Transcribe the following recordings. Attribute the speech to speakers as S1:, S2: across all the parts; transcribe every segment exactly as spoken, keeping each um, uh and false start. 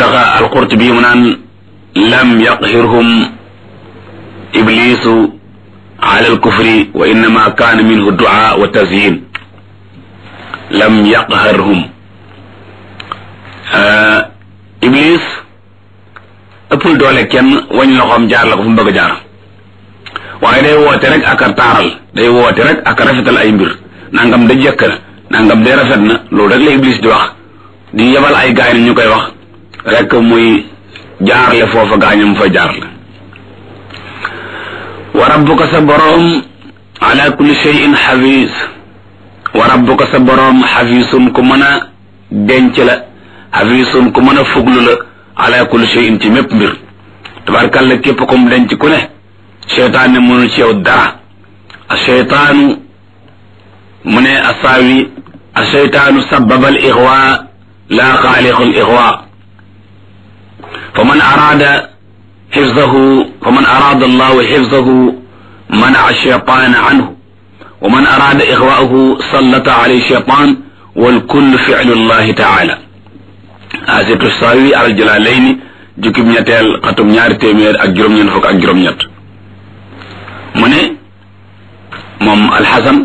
S1: tax al-Qurtubi mu naan lam yaqhirhum iblisu ala al-kufri wa innama kaana minhu du'a wa tazyin lam yaqharhum iblis ëppul doole kenn wañ loxoom jaar la ko fu mu bëgg a jaar waaye day woote rek ak a taaral day woote rek ak a rafetal ay mbir nangam da jëkk na nangam de rafet na loolu rek la iblis di wax di yebal ay gaay ni ñu koy wax rek muy jaarle foofa gaañam fa jaarle wa rabbuka sa boroom ala kulli shay'in xafiis wa rabbuka sa boroom xafiisun ku mën a denc la xafiisun ku mën a fuglu la ala kulli shay'in ci mépp mbir tabarkàlla képp comme denc ku ne seytaan ne mënul ci yow dara a seytaanu mu ne asaawi a seytaanu sababa al ixwa la xaaliqu al ixwa fa man araada xifzahu fa man araada allahu xifzahu manaa shaytaana anhu wa man araada ixwaahu sallata alayhi shaytaan wal kullu fi'lu llahi taala asitu saawi al jalaalayni jukkib ñetteel xatum ñaari téeméer ak juróom-ñeent fukk ak juróom-ñett mu ne moom alxasan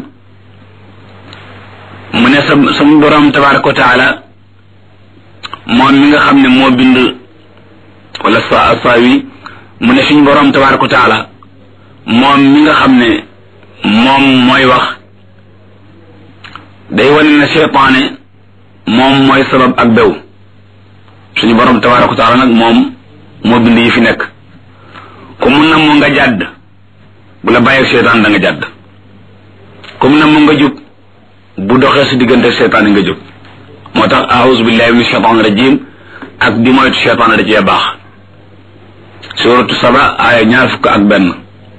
S1: mu ne sa sama borom tabaraka wa taala moom mi nga xam ne moo bind wala sa saawi mu ne suñ borom tabaraka wa taala moom mi nga xam ne moom mooy wax day wane ne seytaane moom mooy sabab ak bew suñu borom tabaraka wa taala nag moom moo bind yi fi nekk ku mun na mu nga jàdd bu la bàyyi seytaan da nga jàdd comme na mu nga jub bu doxee si diggante seytaan yi nga jub moo tax a'uuzu billahi min shaytaan rajim ak di moytu seytaan da cee baax suratu saba aaya ñaar fukk ak benn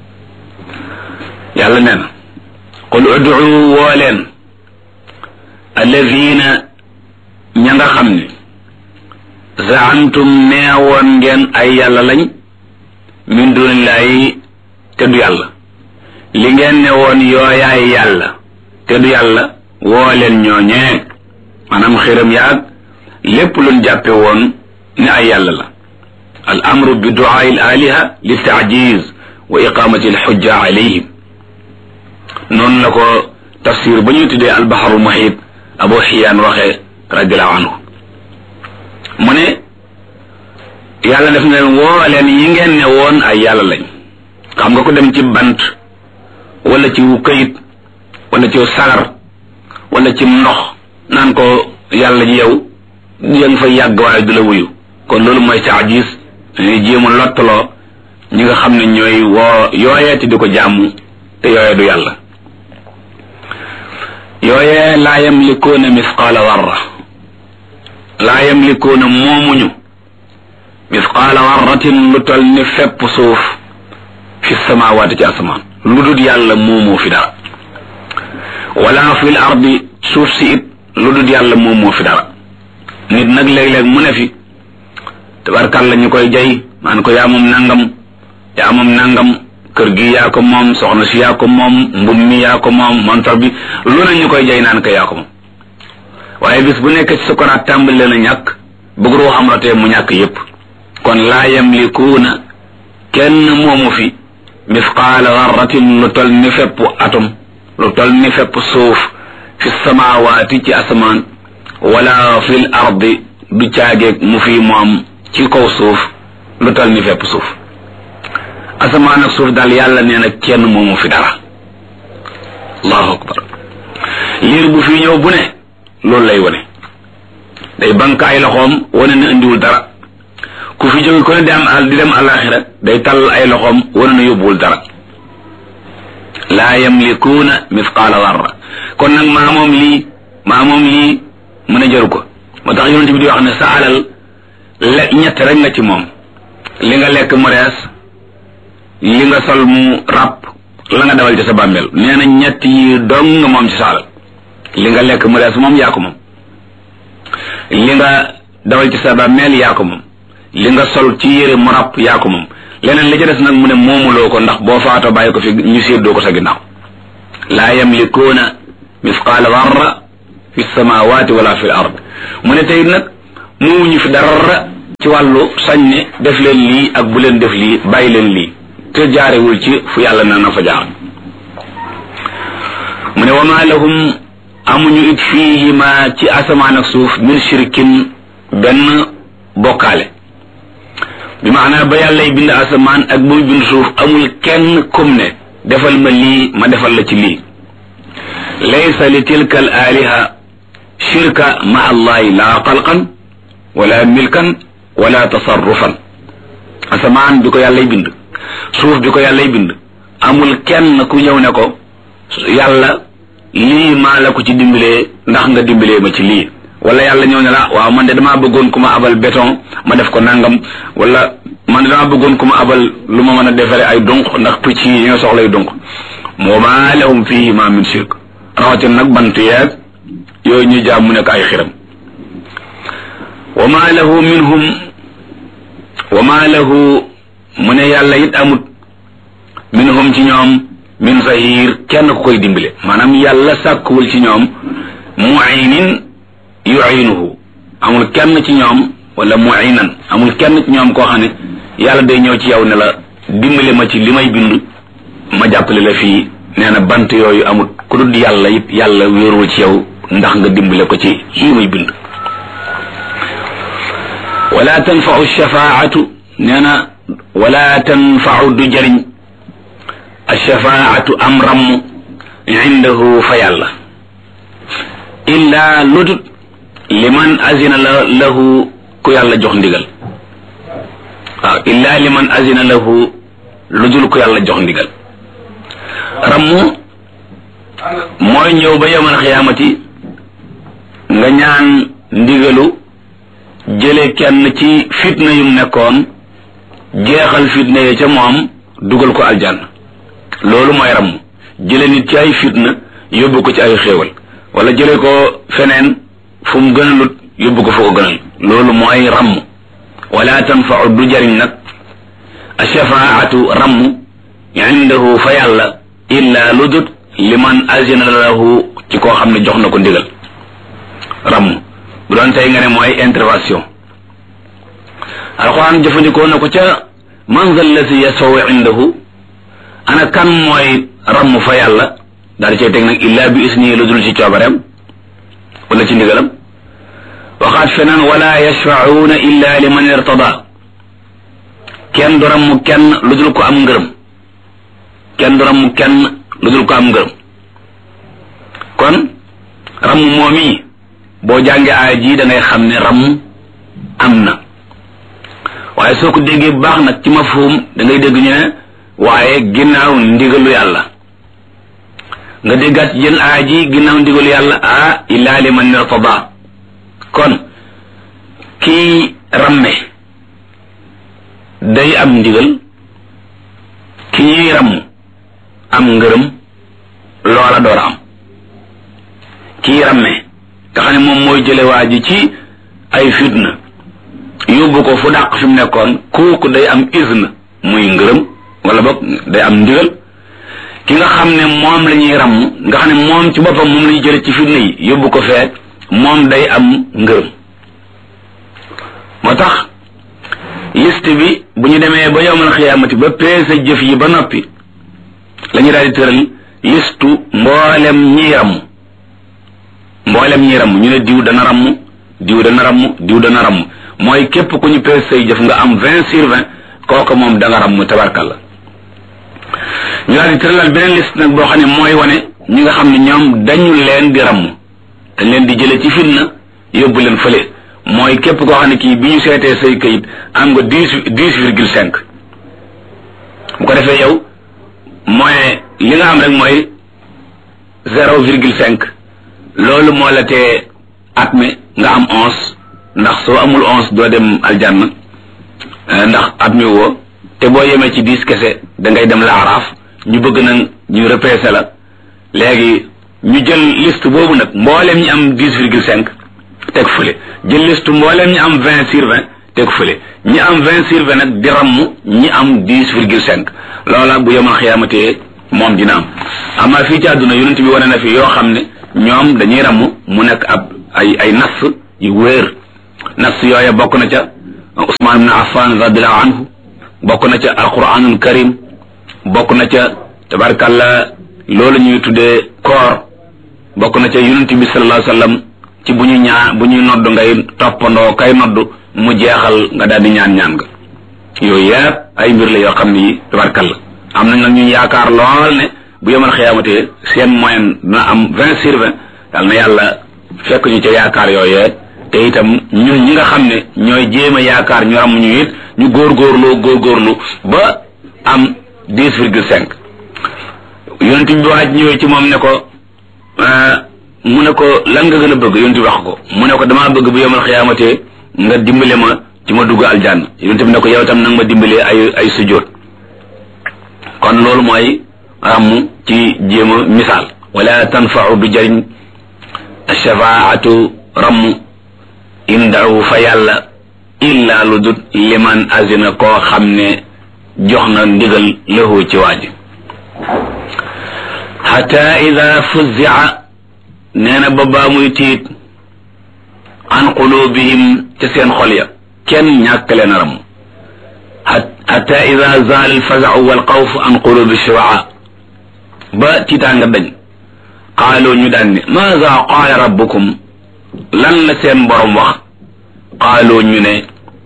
S1: yàlla nee na qul ud'u woo leen alladina ña nga xam ne zaamtum neewoon ngeen ay yàlla lañ min dunillahi te du yàlla li ngeen ne woon yooyaay yàlla te du yàlla woo leen ñooñee maanaam xiram yaag lépp luñ jàppe woon ne ay yàlla la al amru bi du'aai al aliha li taajiz wa iqamati al xujja alayhim noonu la ko tafsir ba ñuy tuddee al baharul muhit abu xiyaan waxee radiallahu anhu mu ne yàlla def na leen woo leen yi ngeen ne woon ay yàlla lañ xam nga ko dem ci bant wala ci wu këyit wala ci sagar wala ci ndox naan ko yàlla ji yow ya nga fa yàgg waaye du la wuyu kon loolu mooy taajis dañuy jéema lottaloo ñi nga xam ne ñooy woo yooyee te di ko jàmm te yooyee du yàlla yooyee laa yamlikuuna misqaala warra laa yamlikuuna moomuñu misqaala warratin lu tol ni fepp suuf fi samaawaati ci asamaan lu dul yàlla moomoo fi dara wala fil ardi suuf si it lu dul yàlla moomoo fi dara nit nag léeg-léeg mu ne fi tabarkàlla ñu koy jay maan ko yaa moom nangam yaa moom nangam kër gi yaa ko moom soxna si yaa ko moom mbub mi yaa ko moom montor bi lu ne ñu koy jay naan ko yaa ko moom waaye bis bu nekk ci sukuraat tàmbali leen a ñàkk bëgg ruu xam rotee mu ñàkk yépp kon laa yamlikuuna kenn moomu fi misqaala darratin lu tol ni fepp atom lu tol ni fepp suuf fi samaawaati ci asamaan wala fil ardi du caageeg mu fi moom ci kaw suuf lu tol ni fepp suuf asamaan ak suuf daal yàlla nee na kenn moomu fi dara allahu akbar liir bu fi ñëw bu ne loolu lay wane day bank ay loxoom wane na indiwul dara ku fi jóge ku ne di am al di dem alaxira day tàll ay loxoom wane na yóbbuwul dara laa yamlikuuna misqaala darra kon nag maa moom lii maa moom lii mën a jaru ko moo tax yonent bi di wax ne sa alal le ñett rek nga ci moom li nga lekk mu rees li nga sol mu ràpp la nga dawal ci sa bàmmeel nee na ñett yi dong nga moom ci sa alal li nga lekk mu rees moom yaa ko moom li nga dawal ci sa bàmmeel yaa ko moom li nga sol ci yére mu ràpp yaa ko moom leneen li ci des nag mu ne moomuloo ko ndax boo faatoo bàyyi ko fi ñu séddoo ko sa ginnaaw laa yamlikuuna misqaala darra fi samawati wala fi l ard mu ne tey nag moomuñu fi dara ci wàllu sañ ne def leen lii ak bu leen def lii bàyyi leen lii te jaarewul ci fu yàlla na na fa jaar mu ne wa ma lahum amuñu it fiihima ci asamaan ak suuf min shirkin benn bokkaale bi maanaa ba yàllay bind asamaan ak bu bind suuf amul kenn kum ne defal ma lii ma defal la ci lii laysa li tilka al aliha shirka ma allahi la xalqan wala milkan wala tasarrufan asamaan bi ko yàllay bind suuf bi ko yàllay bind amul kenn ku ñëw ne ko yàlla lii maa la ko ci dimbalee ndax nga dimbalee ma ci lii wala yàlla ñëw ne la waaw man de damaa bëggoon ku ma abal béton ma def ko nangam wala man de damaa bëggoon ku ma abal lu ma mën a defare ay dunq ndax picc yi ñoo soxlay dunq moo ma lahum fihi ma min shirk rawatin nag bant yeeg yooyu ñuy jaam mu nekk ay xiram wa ma lahu minhum wa ma lahu mu ne yàlla it amut minhum ci ñoom min zahir kenn ku koy dimbale maanaam yàlla sàkkuwul ci ñoom mu'inin yu'inuhu amul kenn ci ñoom wala mu'inan amul kenn ci ñoom koo xam ne yàlla day ñëw ci yow ne la dimbale ma ci li may bind ma jàppale la fii nee na bant yooyu amul ku dul yàlla it yàlla wéeruwul ci yow ndax nga dimbale ko ci li muy bind wala tanfa'u shafaa'atu nee na wala tanfa'u du jariñ ash-shafaa'atu am ramm indahu fa yàlla illa ludut liman azina la lahu ku yàlla jox ndigal waaw illa liman azina lahu lu dul ku yàlla jox ndigal rammu mooy ñëw ba yawmal xiyaamati nga ñaan ndigalu jële kenn ci fitna yum nekkoon jeexal fitna yi ca moom dugal ko aljanna loolu mooy rammu jële nit ci ay fitna yóbbu ko ci ay xéewal wala jële ko feneen fu mu gënalut yóbbu ko fu ko gënal loolu mooy ramm wala tanfa'u du jariñ nag ash-shafaa'atu ramm indahu fa yàlla illa ludut liman azina lahu ci koo xam ne jox na ko ndigal ramm bu doon tey nga ne mooy intervention alquran jëfandikoo na ko ca man zal lazi yasau indahu ana kan mooy ramm fa yàlla daal di cay teg nag illa bi isni lu dul ci coobareem wala ci ndigalam waxaat feneen wala yashfa'una illa liman irtada kenn du ramm kenn lu dul ko am ngërëm kenn du ramm kenn lu dul ko am ngërëm kon ramm moomi boo jàngee aaya ji da ngay xam ne ramm am na waaye soo ko déggee bu baax nag ci mafhum da ngay dégg ñu ne waaye ginnaaw ndigalu yàlla nga déggaat ci jën aaya ji ginnaaw ndigalu yàlla ah illa liman irtada kon kii ramme day am ndigal kii ramm am ngërëm loola door a am kii ramme nga xam ne moom mooy jële waa ji ci ay fitna yóbbu ko fu dàq fi mu nekkoon kooku day am izn muy ngërëm wala boog day am ndigal ki nga xam ne moom la ñuy ramm nga xam ne moom ci boppam moom la ñuy jële ci fitna yi yóbbu ko fee moom day am ngërëm moo tax liste bi bu ñu demee ba yawmal xiyaamati ba peese jëf yi ba noppi la ñu daal di tëral listu mboolem ñiy ramm mboolem ñiy ramm ñu ne diw dana ramm diw dana ramm diw dana ramm mooy képp ku ñu peese say jëf nga am vingt sur vingt kooku moom da nga ramm tabarkalla ñu daal di tëralal beneen liste nag boo xam ne mooy wane ñi nga xam ne ñoom dañu leen di ramm dañ leen di jële ci fitna yóbbu leen fële mooy képp koo xam ne kii bi ñu seetee say kayit am nga dix dix virgule cinq bu ko defee yow mooy li nga am rek mooy zéro virgule cinq loolu moo la tee at mi nga am onze ndax soo amul onze doo dem aljanna ndax at mi woo te boo yemee ci dix kese da ngay dem la araaf ñu bëgg nag ñu repêché la léegi ñu jël liste boobu nag mbooleem ñi am dix virgule cinq teg fële jël liste mbooleem ñi am vingt sur vingt teg fële ñi am vingt sur vingt nag di ramm ñi am dix virgule cinq loola bu yemal xiyaamatee moom dina am amaa fii ci àdduna yonent bi wane na fi yoo xam ne ñoom dañuy ramm mu nekk ab ay ay nas yu wéer nas yooya bokk na ca Usmaan ibn Affan radiyallahu anhu bokk na ca alquranul karim bokk na ca tabarkalla loolu ñuy tuddee koor bokk na ca yonent bi sallallahu alayhi wasallam ci bu ñu ñaa bu ñuy nodd ngay toppandoo kay nodd mu jeexal nga daal di ñaan ñaan nga yooyu yëpp ay mbir la yoo xam ni tabarkalla am nañ nag ñu yaakaar lool ne bu yemal xiyaamatee seen moyen dina am vingt sur vingt yal na yàlla fekk ñu ca yaakaar yooyee te itam ñun ñi nga xam ne ñooy jéem a yaakaar ñu ram ñu it ñu góorgóorloo góorgóorlu ba am dix virgule cinq yonent bi waaj ñëwee ci moom ne ko mu ne ko lan nga gën a bëgg yonent bi wax ko mu ne ko damaa bëgg bu yemal xiyaamatee nga dimbale ma ci ma dugg aljanna yonent bi ne ko yow tam nag ma dimbalee ay ay sujjóot kon loolu mooy ramm ci jéem a misaal wala tanfau du jëriñ shafaatu ramm indahu fa yàlla illa lu dut liman azina koo xam ne jox na ndigal lahu ci waaji xata ida fuzia nee na ba baa muy tiit an qulubihim ca seen xol ya kenn ñàkk leen a ramm xata ida zaal alfazau walxawf an qulubi shuraa ba tiitaanga dañ qaaloo ñu daan ne maada qaala rabbukum lan la seen borom wax qaaloo ñu ne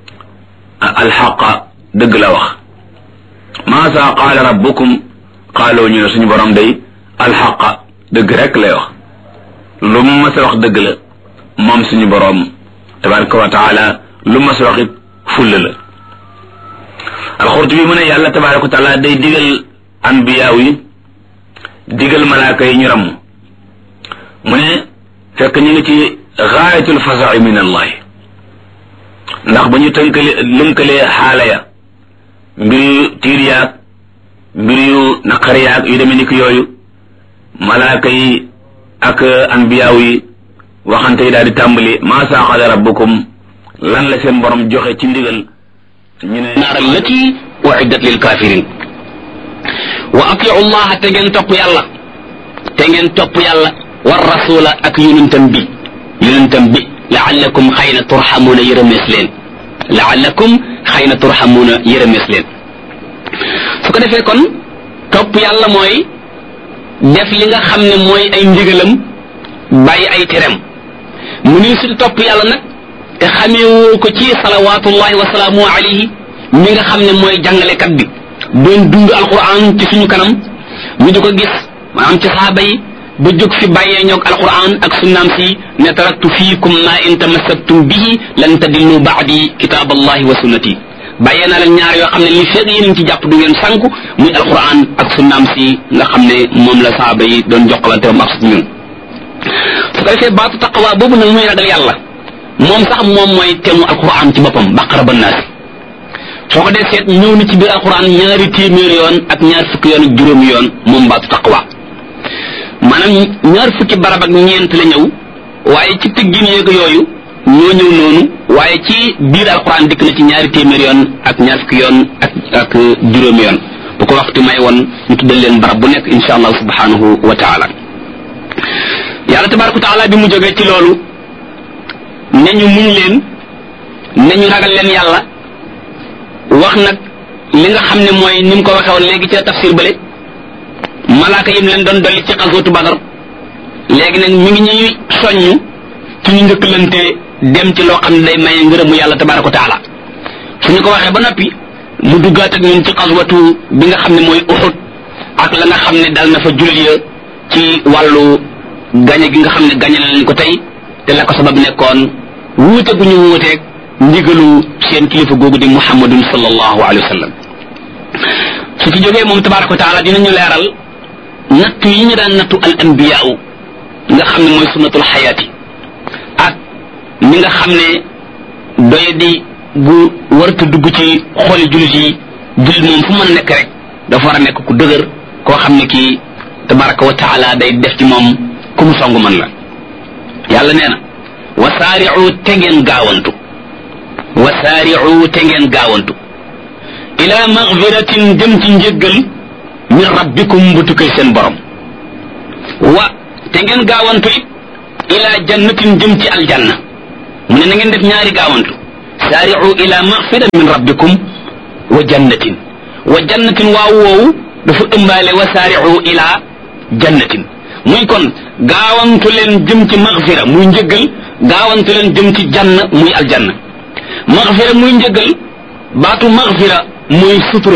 S1: alxaqa dëgg la wax maada qaala rabbukum qaaloo ñu ne suñu borom day alxaqa dëgg rek lay wax lu mu mas a wax dëgg la moom suñu borom tabaraka wa taala lu mu mas a wax it fulla la alxurtubi mu ne yàlla tabaraka wa taala day digal anbiyaaw yi digal malaaka yi ñu ramm mu ne fekk ñu ngi ci gaayatul fasa'i min allahi ndax ba ñu tënkale lënkalee xaala ya mbir yu tiir yaag mbir yu naqar yaag yu demee ni ki yooyu malaaka yi ak anbiyaaw yi waxante yi daal di tàmbali maa saqala rabbukum lan la seen borom joxe ci ndigal ñu ne naar allati uiddat lil kafirin wa atiu llaha te ngeen topp yàlla te ngeen topp yàlla war rasula ak yonentam bi yonentam bi laallakum xëy na turxamuuna yërëmees leen laallakum xëy na turxamuuna yërëmees leen su ko defee kon topp yàlla mooy def li nga xam ne mooy ay ndigalam bàyyi ay terem mu ni su topp yàlla nag te xameewoo ko ci salawatullahi wa salaamu alayhi mi nga xam ne mooy jàngalekat bi doon dund alquran ci suñu kanam ñu di ko gis maanaam ci saaba yi ba jóg fi bàyyee ñoog alquran ak sunnaam si ne taraktu fiikum ma in tamassaktum bihi lan tadillu baadi kitab allahi wa sunnati bàyyee naa leen ñaar yoo xam ne li feeg yéen ci jàpp du ngeen sànku muy alquran ak sunnaam si nga xam ne moom la saaba yi doon jokkalante am ak ñun su ko defee baatu taqwa boobu nag muy ragal yàlla moom sax moom mooy temu alquran ci boppam baqara ba naasi soo ko dee seet ñëw na ci biir alquran ñaari téeméeri yoon ak ñaar fukki yoon ak juróomi yoon moom baatu taqwa maanaam ñaar fukki barab ak ñeent la ñëw waaye ci tëggin yeeg yooyu ñoo ñëw noonu waaye ci biir alquran dikk na ci ñaari téeméeri yoon ak ñaar fukki yoon ak ak juróomi yoon bu ko waxtu may woon ñu tuddal leen barab bu nekk insha allah subhanahu wa taala yàlla tabaraka wa taala bi mu jógee ci loolu ne ñu muñ leen ne ñu ragal leen yàlla wax nag li nga xam ne mooy ni mu ko waxee woon léegi ci tafsir bële malaaka yim leen doon dolli ci xasootu badar léegi nag mi ngi ñuy soññ ci ñu njëkkalante dem ci loo xam ne day maye ngërëmu yàlla tabaraka wa taala su ñu ko waxee ba noppi mu duggaat ak ñun ci xaswatu bi nga xam ne mooy Uhud ak la nga xam ne dal na fa jullit ya ci wàllu gañe gi nga xam ne gañe na leen ko tey te la ko sabab nekkoon wuute gu ñu wuuteeg ndigalu seen kilifa googu di muhammadun sallallahu alayhi wa sallam su ci jógee moom tabaraka wa taala dinañu leeral nattu yi ñu daan nattu al anbiyaau nga xam ne mooy sunnatul xayaati ak ñi nga xam ne doye di gu warta dugg ci xooli jullit yi jullit moom fu mën a nekk rek dafa war a nekk ku dëgër koo xam ne kii tabaraka wa taala day def ci moom ku mu song man la yàlla nee na wasaari'u te ngeen gaawantu wasaari'u te ngeen gaawantu ila magfiratin jëm ci njëggal min rabbikum bu tukkee seen borom wa te ngeen gaawantu it ila jannatin jëm ci aljanna mu ne na ngeen def ñaari gaawantu saari'u ila maghfira min rabbikum wa jannatin wa jannatin waaw woowu dafa ëmbaale wa saari'u ila jannatin muy kon gaawantu leen jëm ci maghfira muy njëggal gaawantu leen jëm ci jann muy aljanna maghfira muy njëggal baatu maghfira muy sutura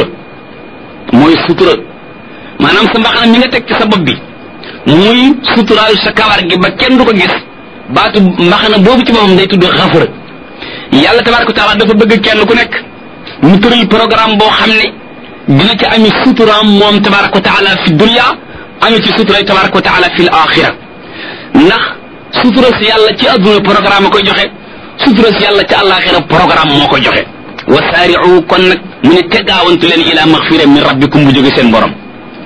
S1: mooy sutura maanaam sa mbaxana mi nga teg ci sa bopp bi muy suturaal sa kawar gi ba kenn du ko gis baatu mbaxana boobu ci moom day tudd xafara yàlla tabaraka wa taala dafa bëgg kenn ku nekk mu tëral programme boo xam ne dina ci ami suturaam moom tabaraka wa taala fi dunya ami ci sutura tabaraka wa taala fi l axira ndax sutura si yàlla ci adduna programme koy joxe sutura si yàlla ci àlaxira programme moo koy joxe wa saari'u kon nag mu ne te gaawantu leen ila maxfira min rabbikum bu jóge seen borom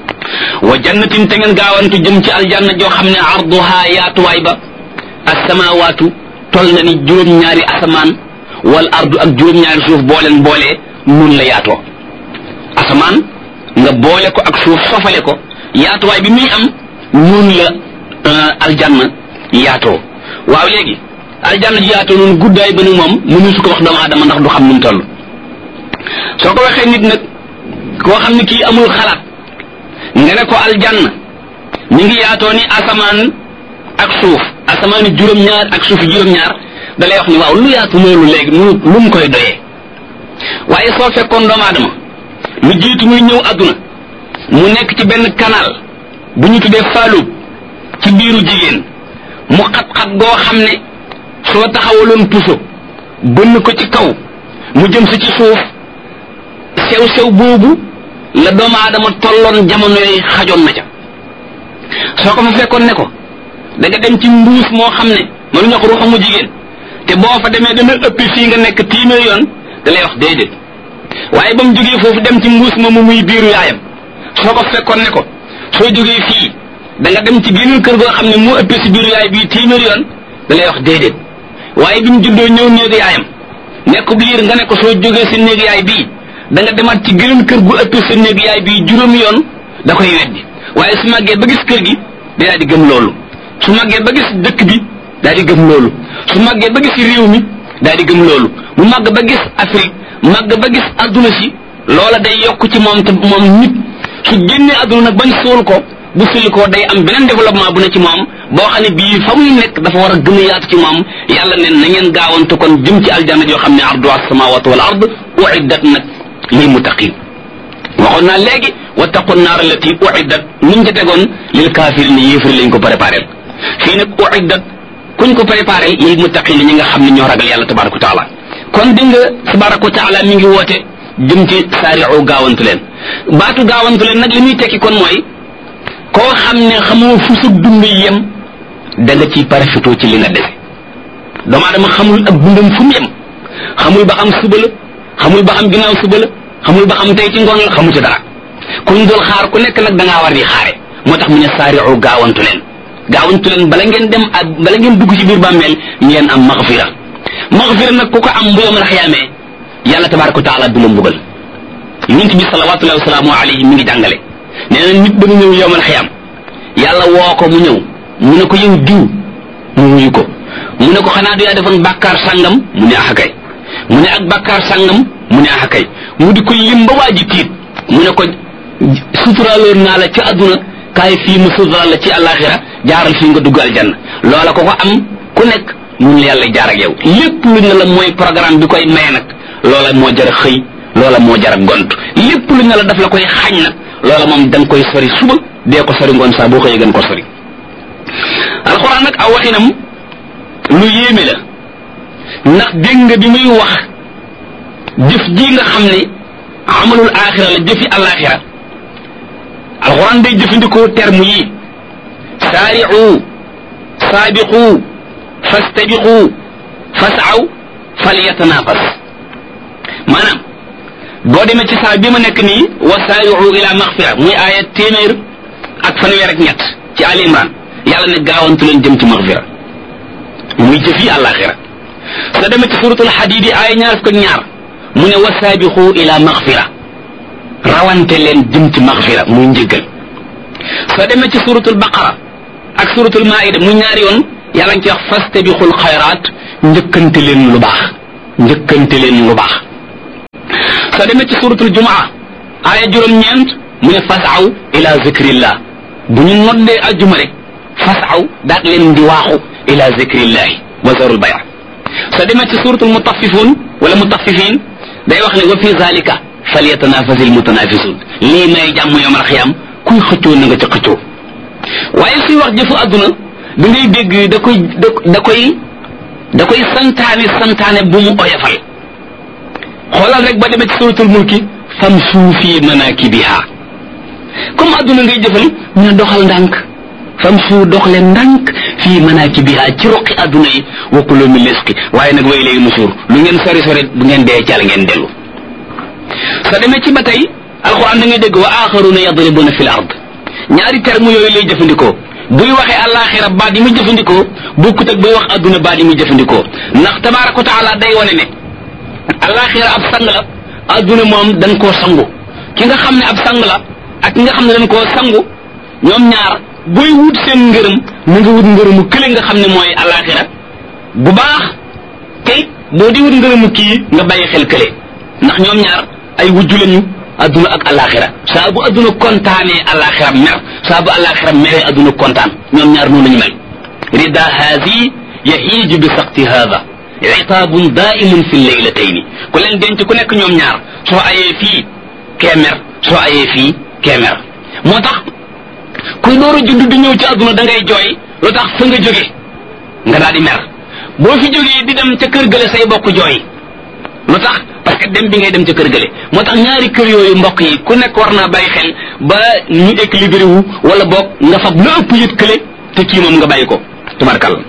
S1: wa jannatin te ngeen gaawantu jëm ci aljanna joo xam ne arduha yaatuwaay ba asamawaatu tol na ni juróom-ñaari asamaan wal ardu ak juróom-ñaari suuf boo leen boolee nun la yaatoo asamaan nga boole ko ak suuf sofale ko yaatuwaay bi muy am nun la aljanna yaatoo waaw léegi aljanna ji yaatoo noonu guddaay ba ni moom mënu su ko wax doomu aadama ndax du xam nu mu toll soo ko waxee nit nag koo xam ne kii amul xalaat nga ne ko aljanna ñu ngi yaatoo ni asamaan ak suuf asamaani juróom-ñaar ak suufi juróom-ñaar da lay wax ni waaw lu yaatu loolu léegi lu lu mu koy doyee waaye soo fekkoon doomu aadama lu jiitu muy ñëw adduna mu nekk ci benn canal bu ñu tuddee faalub ci biiru jigéen mu xat-xat goo xam ne soo taxawaloon puso bënn ko ci kaw mu jëm si ci suuf sew-sew boobu la doomu aadama tolloon jamono yooyu xajoon na ca soo ko fa fekkoon ne ko da nga dem ci mbuus moo xam ne mënuñu wax ruuxamu jigéen te boo fa demee dana ëpp fii nga nekk téeméer yoon da lay wax déedéet waaye ba mu jógee foofu dem ci mbuus moomu muy biiru yaayam soo ko fekkoon ne ko soo jógee fii da nga dem ci geneen kër goo xam ne moo ëpp si biiru yaay bii téeméer yoon da lay wax déedéet waaye bi mu juddoo ñëw néegu yaayam nekk biir nga ne ko soo jógee si néegu yaay bii da nga demaat ci geneen kër gu ëpp sa néegu yaay bii juróomi yoon da koy weddi waaye su màggee ba gis kër gi day di gëm loolu su màggee ba gis dëkk bi daal di gëm loolu su màggee ba gis réew mi daal di gëm loolu mu màgg ba gis Afrique màgg ba gis adduna si loola day yokk ci moom te moom nit su génnee adduna nag bañ suul ko bu sulli ko day am beneen développement bu ne ci moom boo xam ne bii fa muy nekk dafa war a gën a yaatu ci moom yàlla neen na ngeen gaawantu kon jëm ci aljanna yoo xam ne arduha as-samawatu wal ard uiddat nag lil muttaqin waxoon naa léegi wattaqu naar allati uiddat nuñ ca tegoon lil kafirin yéefari lañ ko préparé fii nag uiddat kuñ ko préparé lil muttaqin ñi nga xam ne ñoo ragal yàlla tabaraka wa taala kon di nga tabaraka wa taala mi ngi woote jëm ci saari'u gaawantu leen baatu gaawantu leen nag li muy tekki kon mooy koo xam ne xamoo fu sa dund yem da nga ciy parafitoo ci li nga dese doomu aadama xamul ak dundam fu mu yem xamul ba xam suba la xamul ba xam ginnaaw suba la xamul ba xam tey ci ngoon la xamu ci dara kuñ dool xaar ku nekk nag da ngaa war di xaare moo tax mu ne saari'u gaawantu leen gaawantu leen bala ngeen dem ak bala ngeen dugg ci biir bàmmeel ngeen am maghfira maghfira nag ku ko am bu yawmal xiyaamee yàlla tabaraka wa taala du la mbugal yonent bi salawatullahi wa salaamu alayhi mi ngi jàngale nee na nit dana ñëw yawmal xiyaam yàlla woo ko mu ñëw mu ne ko yow diw mu wuyu ko mu ne ko xanaa du yaa defoon bàkkaar sàngam mu ne ax kay mu ne ak bàkkaar sàngam mu ne ax kay mu di ko lim ba waa ji tiit mu ne ko suturaaloon naa la ci àdduna kaay fii mu suturaal la ci àllaaxira jaaral fii nga dugg aljanna loola ko ko am ku nekk mun la yàlla jaar ak yow lépp lu ne la mooy programme bi koy maye nag loola moo jar a xëy loola moo jar a gont lépp lu ne la daf la koy xañ nag loola moom da nga koy sori suba dee ko sori ngoon saa boo xëyee gën ko sori alxuraan nag aw waxinam lu yéeme la ndax dégg nga bi muy wax jëf ji nga xam ne amalul aaxira la jëfi alaaxira alxuraan day jëfandikoo terme yi saari'u saabiqu fastabiqu fasaw falyatanafas maanaam boo demee ci saa bi ma nekk nii wa saari'u ila maxfira muy aaya téeméer ak fanweer ak ñett ci Ali Imran yàlla ne gaawantu leen jëm ci maxfira muy jëf yi àllaaxira soo demee ci suratul Hadiid aaya ñaar fukk ak ñaar mu ne wa saabiqu ila maxfira rawante leen jëm ci maxfira muy njëggal soo demee ci suratul Baqara ak suratul Maa'ida muy ñaari yoon yàlla ngi ci wax fastabiqul xayraat njëkkante leen lu baax njëkkante leen lu baax. soo demee ci suratul jumaa aaya juróom-ñeent mu ne fasaw ila zikrillah bu ñu noddee ajjuma rek fasaw daat leen di waaxu ila zikrillahi wa zarul bay' soo demee ci suratul mutaffifun wala mutaffifin day wax ne wa fi zalika falyatanafasil mutanafisun lii may jàmm yawmal xiyaam kuy xëccoo na nga ca xëccoo. waaye suy wax jëfu àdduna da ngay dégg da koy da koy da koy santaane santaane bu mu oyofal. xoolal rek ba demee ci suratul mulki famshu fi manakibiha comme àdduna ngay jëfal ñu ne doxal ndànk famshu dox leen ndànk fi manakibiha ci roqi àdduna yi wa kulu min rizqi waaye nag way lay nusuur lu ngeen sori sori bu ngeen dee cal ngeen dellu. soo demee ci ba tey alquran da ngay dégg wa axaruna yadribuna fil ard ñaari terme yooyu lay jëfandikoo buy waxee àllaaxira baat yi muy jëfandikoo bokkut ak buy wax àdduna baat yi muy jëfandikoo ndax tabaaraka wa taala day wane ne àllaaxira ab sang la àdduna moom dañ koo sangu ki nga xam ne ab sang la ak ki nga xam ne dañ koo sangu ñoom ñaar booy wut seen ngërëm na nga wut ngërëmu kële nga xam ne mooy àllaaxira bu baax tey boo di wut ngërëmu kii nga bàyyi xel kële ndax ñoom ñaar ay wujju lañu adduna ak alaxira saa bu adduna kontaanee alaxira mer saa bu alaxira meree adduna kontaan ñoom ñaar noonu la ñu mel. rida haadi yahiiju bi saqti haada itaabun daimun fi leylatayni ku leen denc ku nekk ñoom ñaar soo ayee fii kee mer soo ayee fii kee mer moo tax kuy door a judd di ñëw ci adduna da ngay jooy lu tax fa nga jóge nga daal di mer boo fi jógee di dem ca kër gële say bokk jooy lu tax parce que dem bi ngay dem ca kër gële moo tax ñaari kër yooyu mbokk yi ku nekk war naa bàyyi xel ba ñu équilibré wu wala boog nga fab la ëpp yët kële te kii moom nga bàyyi ko tubarkalla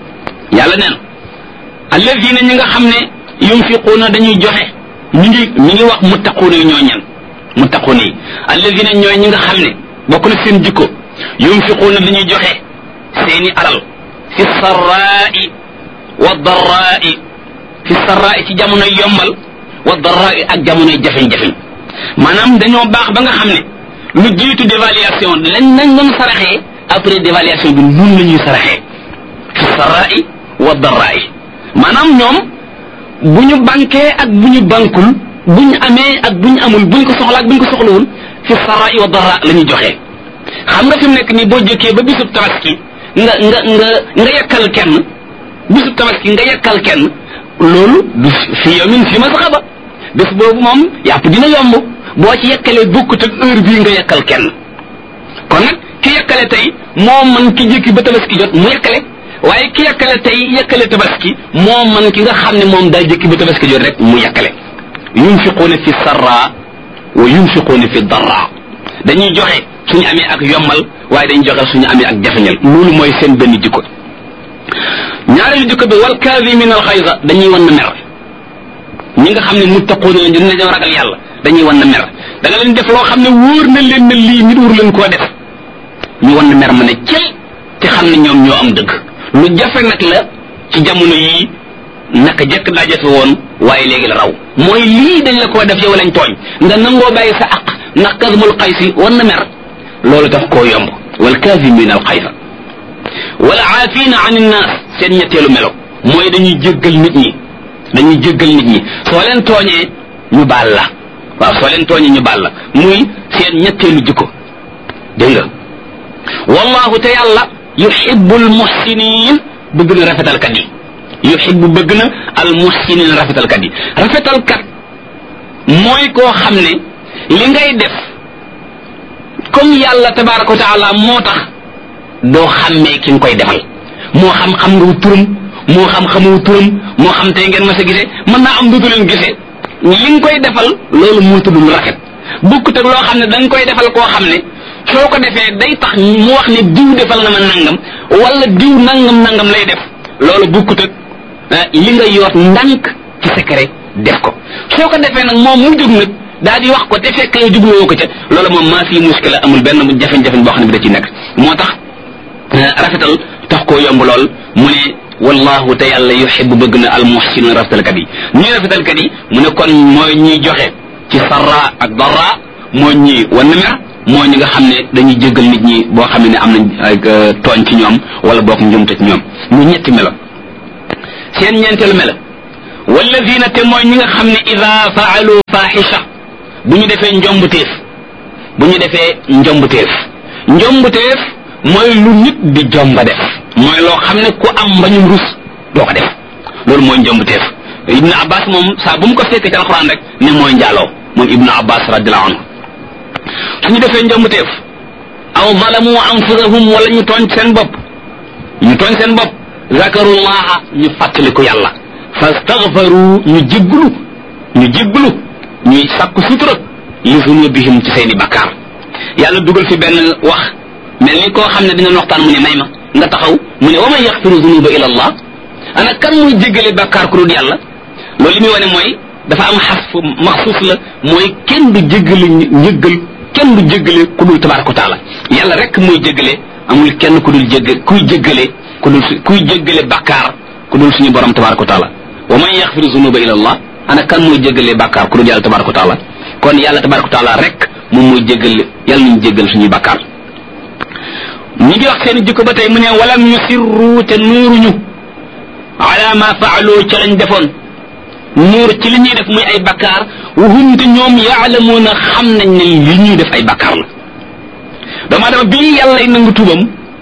S1: yàlla neen alladina ñi nga xam ne yunfiquuna dañuy joxe ñu ngi ñu ngi wax muttaquuna yi ñooy ñan muttaquuna yi alladina ñooy ñi nga xam ne bokk na seen jikko yunfiquuna dañuy joxe seeni alal fi sarraai wa darraai fi sarraai ci jamonoy yombal wa darraai ak jamonoy jafeñ-jafeñ maanaam dañoo baax ba nga xam ne lu jiitu dévaluation lañ nañ doon saraxee après dévaluation bi nun la ñuy saraxee fi sarraai wa darraai maanaam ñoom bu ñu banquee ak bu ñu bankul bu ñu amee ak bu ñu amul bu ñu ko soxla ak bu ñu ko soxlawul fi sarraai wa darraa la ñuy joxee xam nga fi mu nekk nii boo jëkkee ba bisub tabaski nga nga nga nga yekkal kenn bisub tabaski nga yekkal kenn loolu du fi yawmin fi masxaba bés boobu moom yàpp dina yomb boo ci yekkalee bokkut ak heure bii nga yekkal kenn kon nag ki yekkale tey moo man ki jëkki ba tabaski jot mu yekkale waaye ki yekkale tey yekkale tabaski moo man ki nga xam ne moom daa jëkki ba tabaski jot rek mu yekkale yunfiquuna fi sarra wa yunfiquuna fi darra dañuy joxe suñu amee ak yombal waaye dañuy joxe suñu amee ak jafeñal loolu mooy seen benn jikko ñaareelu jikko bi wal kaazimiina al xayza dañuy wan na mer ñi nga xam ne muttaquuna lañ dina dañoo ragal yàlla dañuy wan na mer da nga leen def loo xam ne wóor na leen ne lii nit wóor leen koo def ñu wan na mer ma ne cel te xam ne ñoom ñoo am dëgg lu jafe nag la ci jamono yii naka jekk daa jafe woon waaye léegi la raw mooy lii dañ la koo def yow lañ tooñ nga nangoo bàyyi sa aq ndax kazmul xaysi wan na mer loolu tax koo yomb wal kaazimiina al xayza wal aafiina an innaas seen ñetteelu melo mooy dañuy jéggal nit ñi dañuy jéggal nit ñi soo leen tooñee ñu baal la waaw soo leen tooñee ñu baal la muy seen ñetteelu jikko dégg nga wallahu te yàlla yuhibbul muhsinin bëgg na rafetalkat yi yuhibbu bëgg na al muhsinin rafetalkat yi rafetalkat mooy koo xam ne li ngay def comme yàlla tabaraka wa taala moo tax doo xàmmee ki nga koy defal moo xam xam nga wu turam moo xam xamoo turam moo xam tey ngeen ma sa gisee mën naa am duutu leen gisee li nga koy defal loolu moo tudd lu rafet bukkut ak loo xam ne da nga koy defal koo xam ne soo ko defee day tax mu wax ne diw defal na ma nangam wala diw nangam nangam lay def loolu bukkut ak li nga yoot ndànk ci secret def ko soo ko defee nag moom mu jóg nag daal di wax ko te fekk yow jubluwoo ko ca loolu moom maa fi muskila amul benn jafe-jafe boo xam ne bi da ci nekk moo tax rafetal tax koo yomb lool mu ne wallahu te yàlla yuhibbu bëgg na al muhsinin rafetalkat yi ñuy rafetalkat yi mu ne kon mooy ñuy joxe ci sarra ak darra mooy ñi wan na mer mooy ñi nga xam ne dañuy jéggal nit ñi boo xam ne am nañ tooñ ci ñoom wala boog njumte ci ñoom mu ñetti melo seen ñeenteelu melo walladina te mooy ñi nga xam ne ida faalu fahisha bu ñu defee njombuteef bu ñu defee njombuteef njombuteef mooy lu nit di jomba def mooy loo xam ne ku am mbañum rus doo ko def loolu mooy njombuteef ibnu abbas moom saa bu mu ko fekkee ci alquran rek ne mooy njaaloo moom ibnu abbas radiallahu anhu suñu defee njombuteef aw zalamu anfusahum wala ñu tooñ seen bopp ñu tooñ seen bopp zakarullaha ñu fàttaliku yàlla fastaghfaru ñu jégglu ñu jégglu ñuy sàkku sutura li zunubihim ci seeni bakkaar yàlla dugal fi benn wax mel ni koo xam ne dina waxtaan mu ne may ma nga taxaw mu ne wa man yaxfiru zunuba illa allah ana kan muy jéggale bakkaar ku dul yàlla loolu li muy wane mooy dafa am xasfu maxsuus la mooy kenn du jéggale njëggal kenn du jéggale ku dul tabaraka wa taala yàlla rek muy jéggale amul kenn ku dul jégg kuy jéggale ku dul kuy jéggale bakkaar ku dul suñu borom tabaraka wa taala wa man yaxfiru zunuba illa allah ana kan muy jéggale bakkaar ku dul yàlla tabaraka wa taala kon yàlla tabaraka wa taala rek moom muy jéggale yàlla nañu jéggal suñuy bakkaar ñi ngi wax seen jikko ba tey mu ne walam yusirru te nuuruñu ala ma faalu ca lañ defoon nuur ci li ñuy def muy ay bakkaar wahum te ñoom yaalamuuna xam nañ ne li ñuy def ay bakkaar la doomu adama bi yàlla nangu tuubam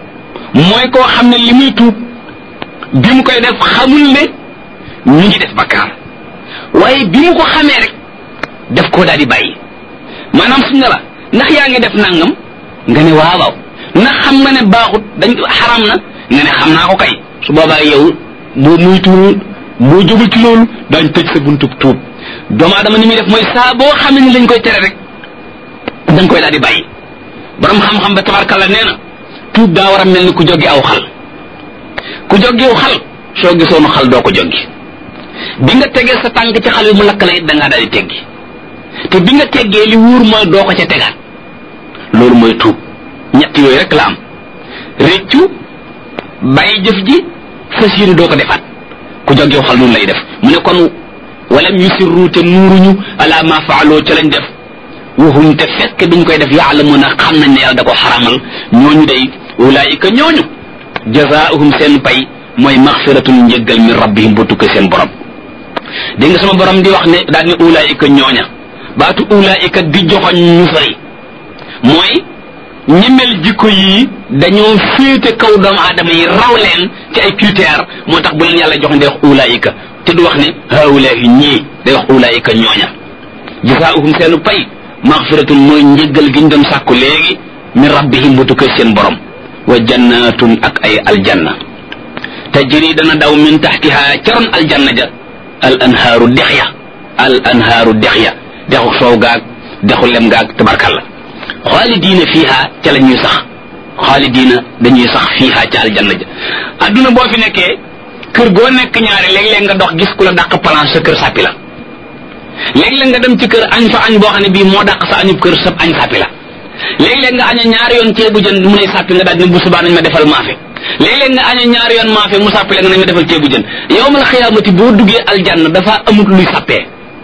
S1: mooy koo xam ne li muy tuub bi mu koy def xamul ne ñu ngi def bakkaar waaye bi mu ko xamee rek def koo daal di bàyyi maanaam suñ ne la ndax yaa ngi def nangam nga ne waaw waaw ndax xam nga ne baaxut dañ xaram na nga ne xam naa ko kay su boobaa yow boo muytuwul boo jógul ci loolu daañ tëj sa buntub tuub doomu adama ni muy def mooy saa boo xam ne ni lañ koy tere rek dañ koy daal di bàyyi borom xam-xam ba tabarkalla nee na tuub daa war a mel ni ku joggi aw xal ku joggi aw xal soo gisoonu xal doo ko joggi bi nga tegee sa tànk ci xal yi mu lakk la it da ngaa daal di teggi te bi nga teggee li wuur mooy doo ko ca tegaat loolu mooy tuub ñett yooyu rek la am réccu bàyyi jëf ji fas yéene doo ko defaat ku joggi aw xal noonu lay def mu ne kon walam yusirru te nuuruñu ala ma faaloo ca lañ def waxum te fekk biñ koy def yaalamuna xam nañ ne yàlla da ko xaramal ñooñu day ulaayika ñooñu jazaahum seen pay mooy maxfiratun njëggal min rabbihim bu tukkee seen borom dégg nga sama borom di wax ne daal ne ulaayika ñooña baatu ulaayika di joxoñ ñu sori mooy ñemel jikko yi dañoo féete kaw doomu aadama yi raw leen ci ay critères moo tax bu leen yàlla joxoñ day wax ulaayika te du wax ne haulaahi ñii day wax ulaayika ñooña jazaahum seenu pay maxfiratun mooy njëggal gi ñu doon sàkku léegi min rabbihim bu tukkee seen borom wa jannatun ak ay aljanna tajri dana daw min taxtiha caroon aljanna ja al anhaaru dex ya al anhaaru dex ya dexu soow gaag dexu lem gaag tabarkalla xaalidiina fiiha ca la ñuy sax xaalidiina dañuy sax fiiha ca aljanna ja adduna boo fi nekkee kër goo nekk ñaare léeg-léeg nga dox gis ku la dàq plan sa kër sàppi la léeg-léeg nga dem ci kër añ fa añ boo xam ne bii moo dàq sa añub kër sab añ sàppi la léeg-léeg nga aña ñaari yoon ceebu jën mu ne sàppi nga daal ne bu subaa nañ ma defal maafe léeg-léeg nga aña ñaari yoon maafe mu sàppi la nga nañ ma defal ceebu jën yawmal xiyaamati boo duggee aljanna dafa amut luy sàppee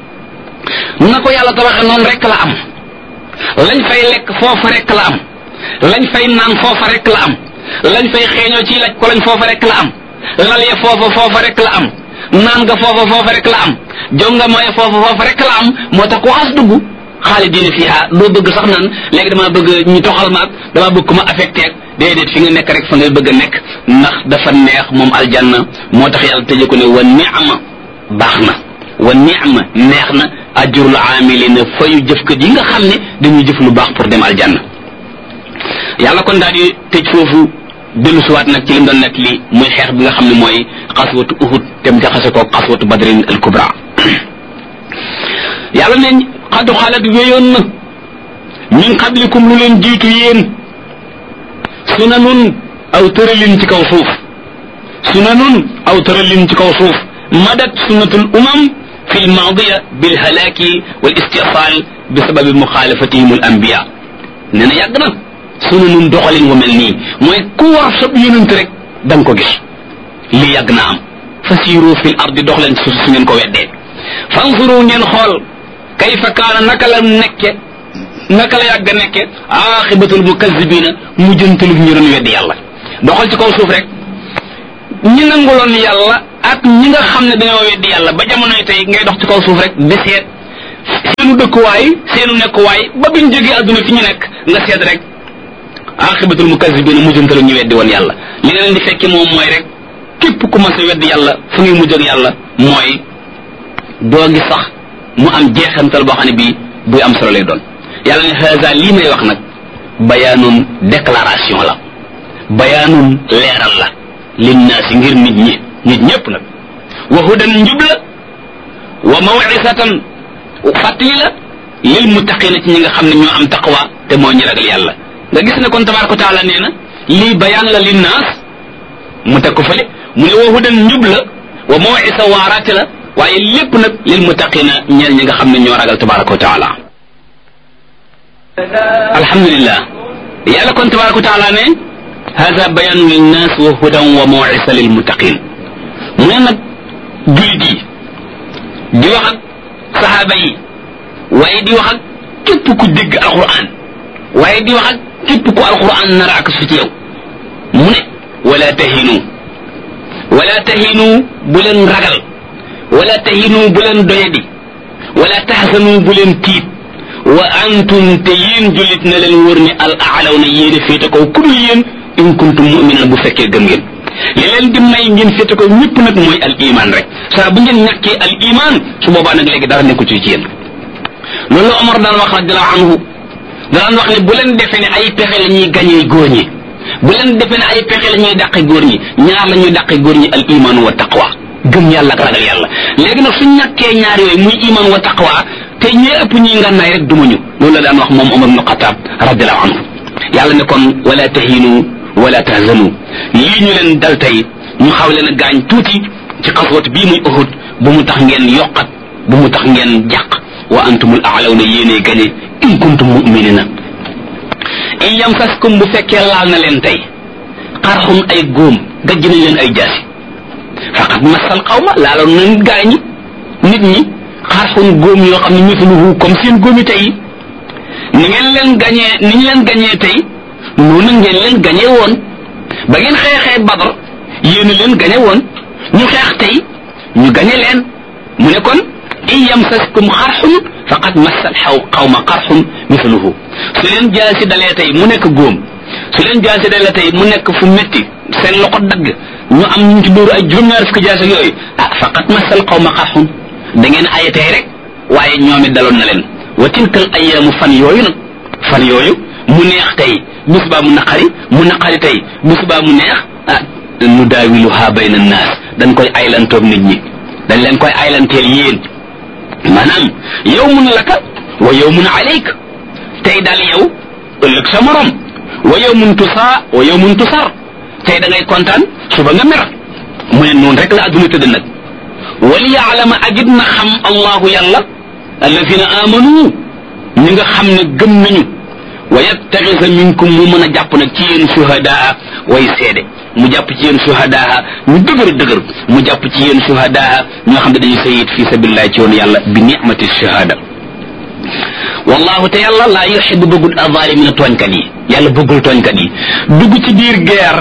S1: na ko yàlla tabaxe noonu rek la am lañ fay lekk foofa rek la am lañ fay naan foofa rek la am lañ fay xeeñoo ci laj ko lañ foofa rek la am lal ya foofa foofa rek la am naan nga foofa foofa rek la am jonga mooy foofa foofa rek la am moo tax ku xas dugg xaalidina fiha doo bëgg sax naan léegi damaa bëgg ñu toxal ma ak damaa bëgg ku ma affecté ak déedéet fi nga nekk rek fa ngay bëgg a nekk ndax dafa neex moom aljanna moo tax yàlla tëje ko ne wa ni'ma baax na wa ni'ma neex na ajrul amilina fayu jëfkat yi nga xam ne dañuy jëf lu baax pour dem aljanna yàlla kon daal di tëj foofu dellu siwaat nag ci lim doon nekk li muy xeex bi nga xam ne mooy xaswatu uhud tem jaxase ko xaswatu badrin al kubra yàlla ne xadu xalat wéyoon na min qablikum lu leen jiitu yéen sunanun aw tëralin ci kaw suuf sunanun aw tëralin ci kaw suuf madat sunnatul umam fi lmaadiya bilhalaaki wal istisal bi sababi muxaalafatihim al anbiya nee na yàgg na sunanun doxalin wu mel nii mooy ku war sab yonent rek da nga ko gis lii yàgg na am fasiru fi l ardi dox leen suuf su ngeen ko weddee fansuru ngeen xool kayfa kaana naka la nekke naka la yàgg nekke aaxibatul mukazibina mujjantalu ñu doon weddi yàlla doxal ci kaw suuf rek ñi nanguloon yàlla ak ñi nga xam ne dañoo weddi yàlla ba jamonoy tey ngay dox ci kaw suuf rek di seet seenu dëkkuwaay seenu nekkuwaay ba biñ jógee adduna fi ñu nekk nga seet rek axibatul mukazzibina mujjantalu ñu weddi woon yàlla li nga leen di fekki moom mooy rek képp ku mas a weddi yàlla fu muy mujj ak yàlla mooy doo gi sax mu am jeexantal boo xam ne bii buy am solo lay doon yàlla ne haza lii may wax nag bayaanun déclaration la bayaanun leeral la linnaasi ngir nit ñi nit ñépp nag wa hudan njub la wa maw'izatan fàttali la lil muttaqina ci ñi nga xam ne ñoo am taqwa te moo ñi ragal yàlla nga gis ne kon tabaraka wa taala nee na lii bayaan la linnaas mu teg ko fële mu ne wa hudan njub la wa maw'isa waaraate la waaye lépp nag lil muttaqina ñeel ñi nga xam ne ñoo ragal tabaraka wa taala alhamdulillah yàlla kon tabaraka wa taala ne hada bayaanu linnaas wa hudan wa maw'isa lil muttaqin mu ne nag jullit yi di wax ak saxaaba yi waaye di wax ak képp ku dégg alquran waaye di wax ak képp ku alquran nar ak su ci yow mu ne wala tahinu wala tahinu bu leen ragal wala tahinu bu leen doyadi wala tahzanu bu leen tiit wa antum te yéen jullit na leen wóor ne al aalaw na yéen a féete kaw ku dul yéen in kuntum mu'minan bu fekkee gëm ngeen li leen di may ngeen féete kaw ñëpp nag mooy al iman rek saa bu ngeen ñàkkee al iman su boobaa nag léegi dara nekku ci ci yéen loolu la Omar daan wax radiallahu anhu daan wax ne bu leen defee ne ay pexe la ñuy gañee góor ñi bu leen defee ne ay pexe la ñuy dàqe góor ñi ñaar la ñuy dàqe góor ñi al iman wa taqwa gëm yàlla ak ragal yàlla léegi nag suñ ñàkkee ñaar yooyu muy iman wa taqwa te ñee ëpp ñuy ngànnaay rek dumañu loolu la daan wax moom Omar ibn Khattab radiallahu anhu yàlla ne kon wala tahinu wala tahzanu lii ñu leen dal tey ñu xaw leen a gaañ tuuti ci xaswat bii muy Uhud bu mu tax ngeen yokkat bu mu tax ngeen jàq wa antumul a'lawna yéenee gañe in kuntum mu'minina in yamsaskum bu fekkee laal na leen tey xarxun ay góom gajj nañ leen ay jaasi faqad masal xawma laaloon nañ gaañi nit ñi xarxun góom yoo xam ne misluhu comme seen góomi tey ni ngeen leen gañee ni ñu leen gañee tey noonu ngeen leen gañe woon ba ngeen xeexee Badr yéen leen gañe woon ñu xeex tey ñu gañe leen mu ne kon in yamsaskum xarxun faqad massal xaw xawma xarxun misluhu su leen jaasi dalee tey mu nekk góom su leen jaasi dalee tey mu nekk fu metti seen loxo dagg ñu am ñu ci dóoru ay juróom-ñaar fukki jaasi yooyu ah faqad massal xawma xarxun da ngeen aye tey rek waaye ñoom it daloon na leen wa tilkal ayyaamu fan yooyu nag fan yooyu mu neex tey bu subaa mu naqari mu naqari tey bu subaa mu neex ah nu daawiluha bayna naas dañ koy aylantoog nit ñi dañ leen koy aylanteel yéen maanaam yawmun laka wa yawmun alayk tey daal yow ëllëg sa morom wa yawmun tusaa wa yawmun tusar tey da ngay kontaan suba nga mer mu ne noonu rek la adduna tëdd nag wali yaalama agit na xam allahu yàlla alladina amanu ñi nga xam ne gëm nañu wa yattaxisa minkum mu mën a jàpp nag ci yéen shuhadaa way seede mu jàpp ci yéen shuhadaa ñu dëgër dëgër mu jàpp ci yéen shuhadaa ñoo xam ne dañuy sayid fi sabilillah ci yoonu yàlla bi nicmati shahada wallahu te yàlla laa yuxibu bëggul azalimina tooñkat yi yàlla bëggul tooñkat yi dugg ci biir guerre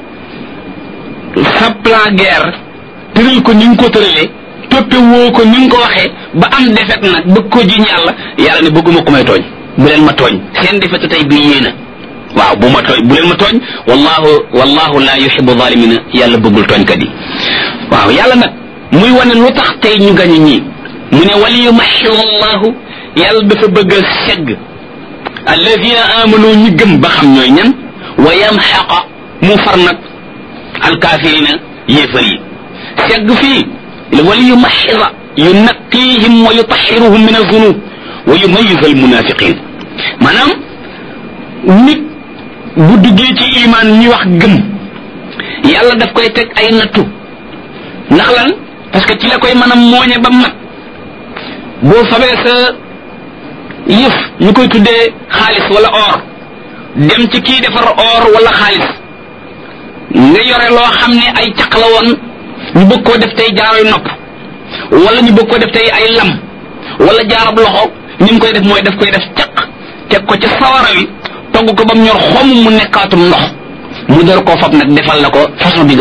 S1: sa plan guerre tëral ko ni nga ko tëralee toppe woo ko ni nga ko waxee ba am defet nag bëgg ko jiñ yàlla yàlla ne bëgguma ko may tooñ bu leen ma tooñ seen defetu tey bii yéena waaw bu ma tooñ bu leen ma tooñ wallahu wallahu la yuhibbu zalimina yàlla bëggul tooñkat yi waaw yàlla nag muy wane lu tax tey ñu gañu ñii mu ne wali yumaxiu allahu yàlla dafa bëgg a segg alladina amanu ñi gëm ba xam ñooy ñan wa yamxaqa mu far nag alkaafirina yéefar yi segg fii wali yumaxisa yunaqihim wa yutaxiruhum min azunub wa yumayiz almunafiqin maanaam nit bu duggee ci iman ñi wax gëm yàlla daf koy teg ay nattu ndax lan parce que ci la koy mën a mooñe ba mat boo fabee sa yëf ñu koy tuddee xaalis wala or dem ci kii defar or wala xaalis nga yore loo xam ne ay caq la woon ñu bëgg koo def tey jaaroy nopp wala ñu bëgg koo def tey ay lam wala jaarab loxo ni mu koy def mooy daf koy def caq teg ko ci sawara wi togg ko ba mu ñor xom mu nekkaatum ndox mu door koo fab nag defal la ko façon bi nga bëgg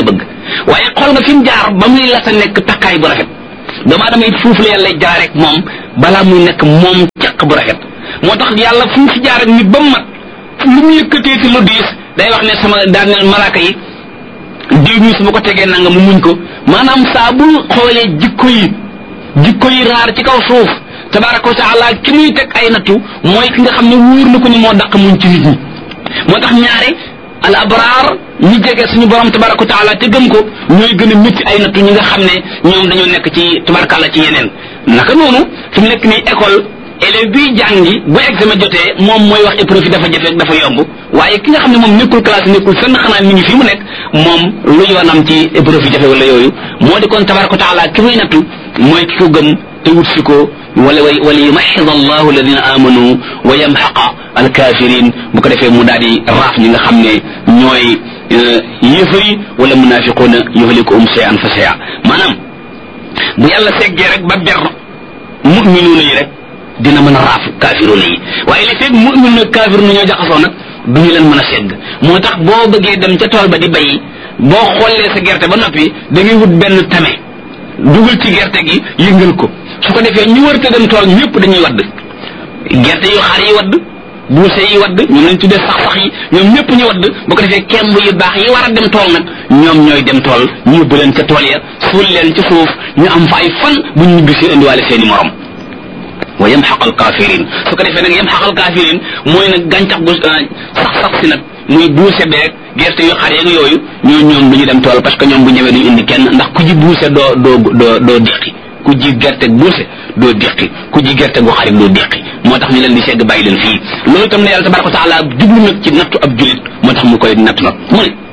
S1: waaye xool nga fi mu jaar ba muy la sa nekk takkaay bu rafet doomu aadama it foofu la yàlla jaar rek moom balaa muy nekk moom caq bu rafet moo tax yàlla fu mu fi jaar ak nit ba mu mat lu mu yëkkatee ci lu diis day wax ne sama daan ne malaaka yi diw mi su ma ko tegee nanga mu muñ ko maanaam saa bu xoolee jikko yi jikko yi raar ci kaw suuf tabaraka wa taala ki muy teg ay nattu mooy ki nga xam ne wóor na ko ni moo daq muñ ci nit ñi moo tax ñaare al abraar ñi jege suñu borom tabaraka wa taala te gëm ko ñooy gën a métti ay nattu ñi nga xam ne ñoom dañoo nekk ci tabarakàlla ci yeneen naka noonu fi mu nekk nii école élève biy jàngi bu examen jotee moom mooy wax épreuve yi dafa jafe dafa yomb waaye ki nga xam ne moom nekkul classe nekkul fenn xanaa mi ngi fii mu nekk moom lu yoonam ci épreuve yi jafe wala yooyu moo di kon tabaraka wa taala ki muy nattu mooy ki ko gëm te wut si ko wala way wala yumaxid allahu alladina amanu wa yamxaqa alkafirin bu ko defee mu daal di raaf ñi nga xam ne ñooy yéefar yi wala munafiquuna yuhlikuhum shay'an fa shay'a maanaam bu yàlla seggee rek ba ber muminuuna yi rek dina mën a raaf kaafiruuna yi waaye li fekk mumin nag kaafiruuna ñoo jaxasoo nag duñu leen mën a segg moo tax boo bëggee dem ca tool ba di bay boo xollee sa gerte ba noppi da ngay wut benn tame dugal ci gerte gi yëngal ko su ko defee ñu wërte dem tool ñëpp dañuy wadd gerte yu xar yi wadd buuse yi wadd ñoom lañ tuddee sax sax yi ñoom ñëpp ñu wadd bu ko defee kemb yu baax yi war a dem tool nag ñoom ñooy dem tool ñu yóbbu leen ca tool ya suul leen ci suuf ñu am fa ay fan bu ñu ñibbi si indiwaale seeni morom wa yamxaqal kafirin su ko defee nag yamxaqal kafirin mooy nag gàncax bu sax sax si nag muy buuse beeg gerte yu xar yeeg yooyu ñoo ñoom du ñu dem tool parce que ñoom bu ñëwee duñu indi kenn ndax ku ji buuse doo doo doo doo déqi ku ji gerte buuse doo déqi ku ji gerte gu xarit doo déqi moo tax ñu leen di segg bàyyi leen fii loolu itam ne yàlla tabaraka wa taala jublu nag ci nattu ab julit moo tax mu koy nattu nag mu ne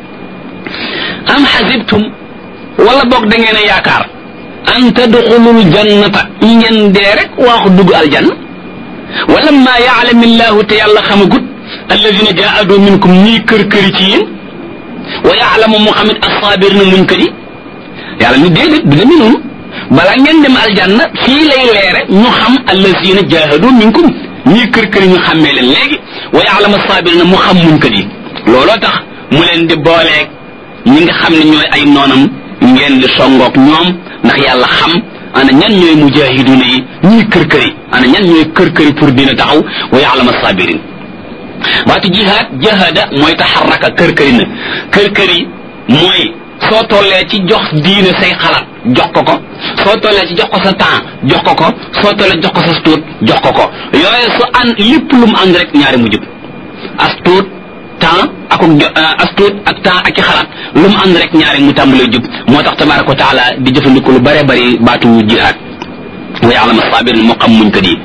S1: am xasibtum wala boog da ngeen a yaakaar an tadxulul jannata ngeen dee rek waaxu dugg aljanna wala ma yaalami llahu te yàlla xamagut alladina jaadu minkum ñii kër këri ci yéen wa yaalamu mu xamit assaabirina muñ kër yi yàlla ni déedéet du demee noonu balaa ngeen dem aljanna fii lay leere ñu xam alladina jaahadu minkum ñii kër këri ñu xàmmee leen léegi wa yaalamu assaabirina mu xam muñ kër yi looloo tax mu leen di booleeg ñi nga xam ne ñooy ay noonam ngeen di songoog ñoom ndax yàlla xam ana ñan ñooy mujahiduna yi ñii kër këri ana ñan ñooy kër këri pour dina taxaw wa yaalamu assabirin baatu jihaad jahada mooy taxarraka kër këri na kër këri mooy soo tollee ci jox diine say xalaat jox ko ko soo tollee ci jox ko sa temps jox ko ko soo tollee jox ko sa tuut jox ko ko yooyu su an lépp lu mu ànd rek ñaari mu jub as tuut temps ak as tuut ak temps ak i xalaat lu mu ànd rek ñaari mu tàmbalee jub moo tax tabaraka wa taala di jëfandikoo lu bare bari baatu jihaad wa ya'lamu as-sabirin moo xam muñ ko di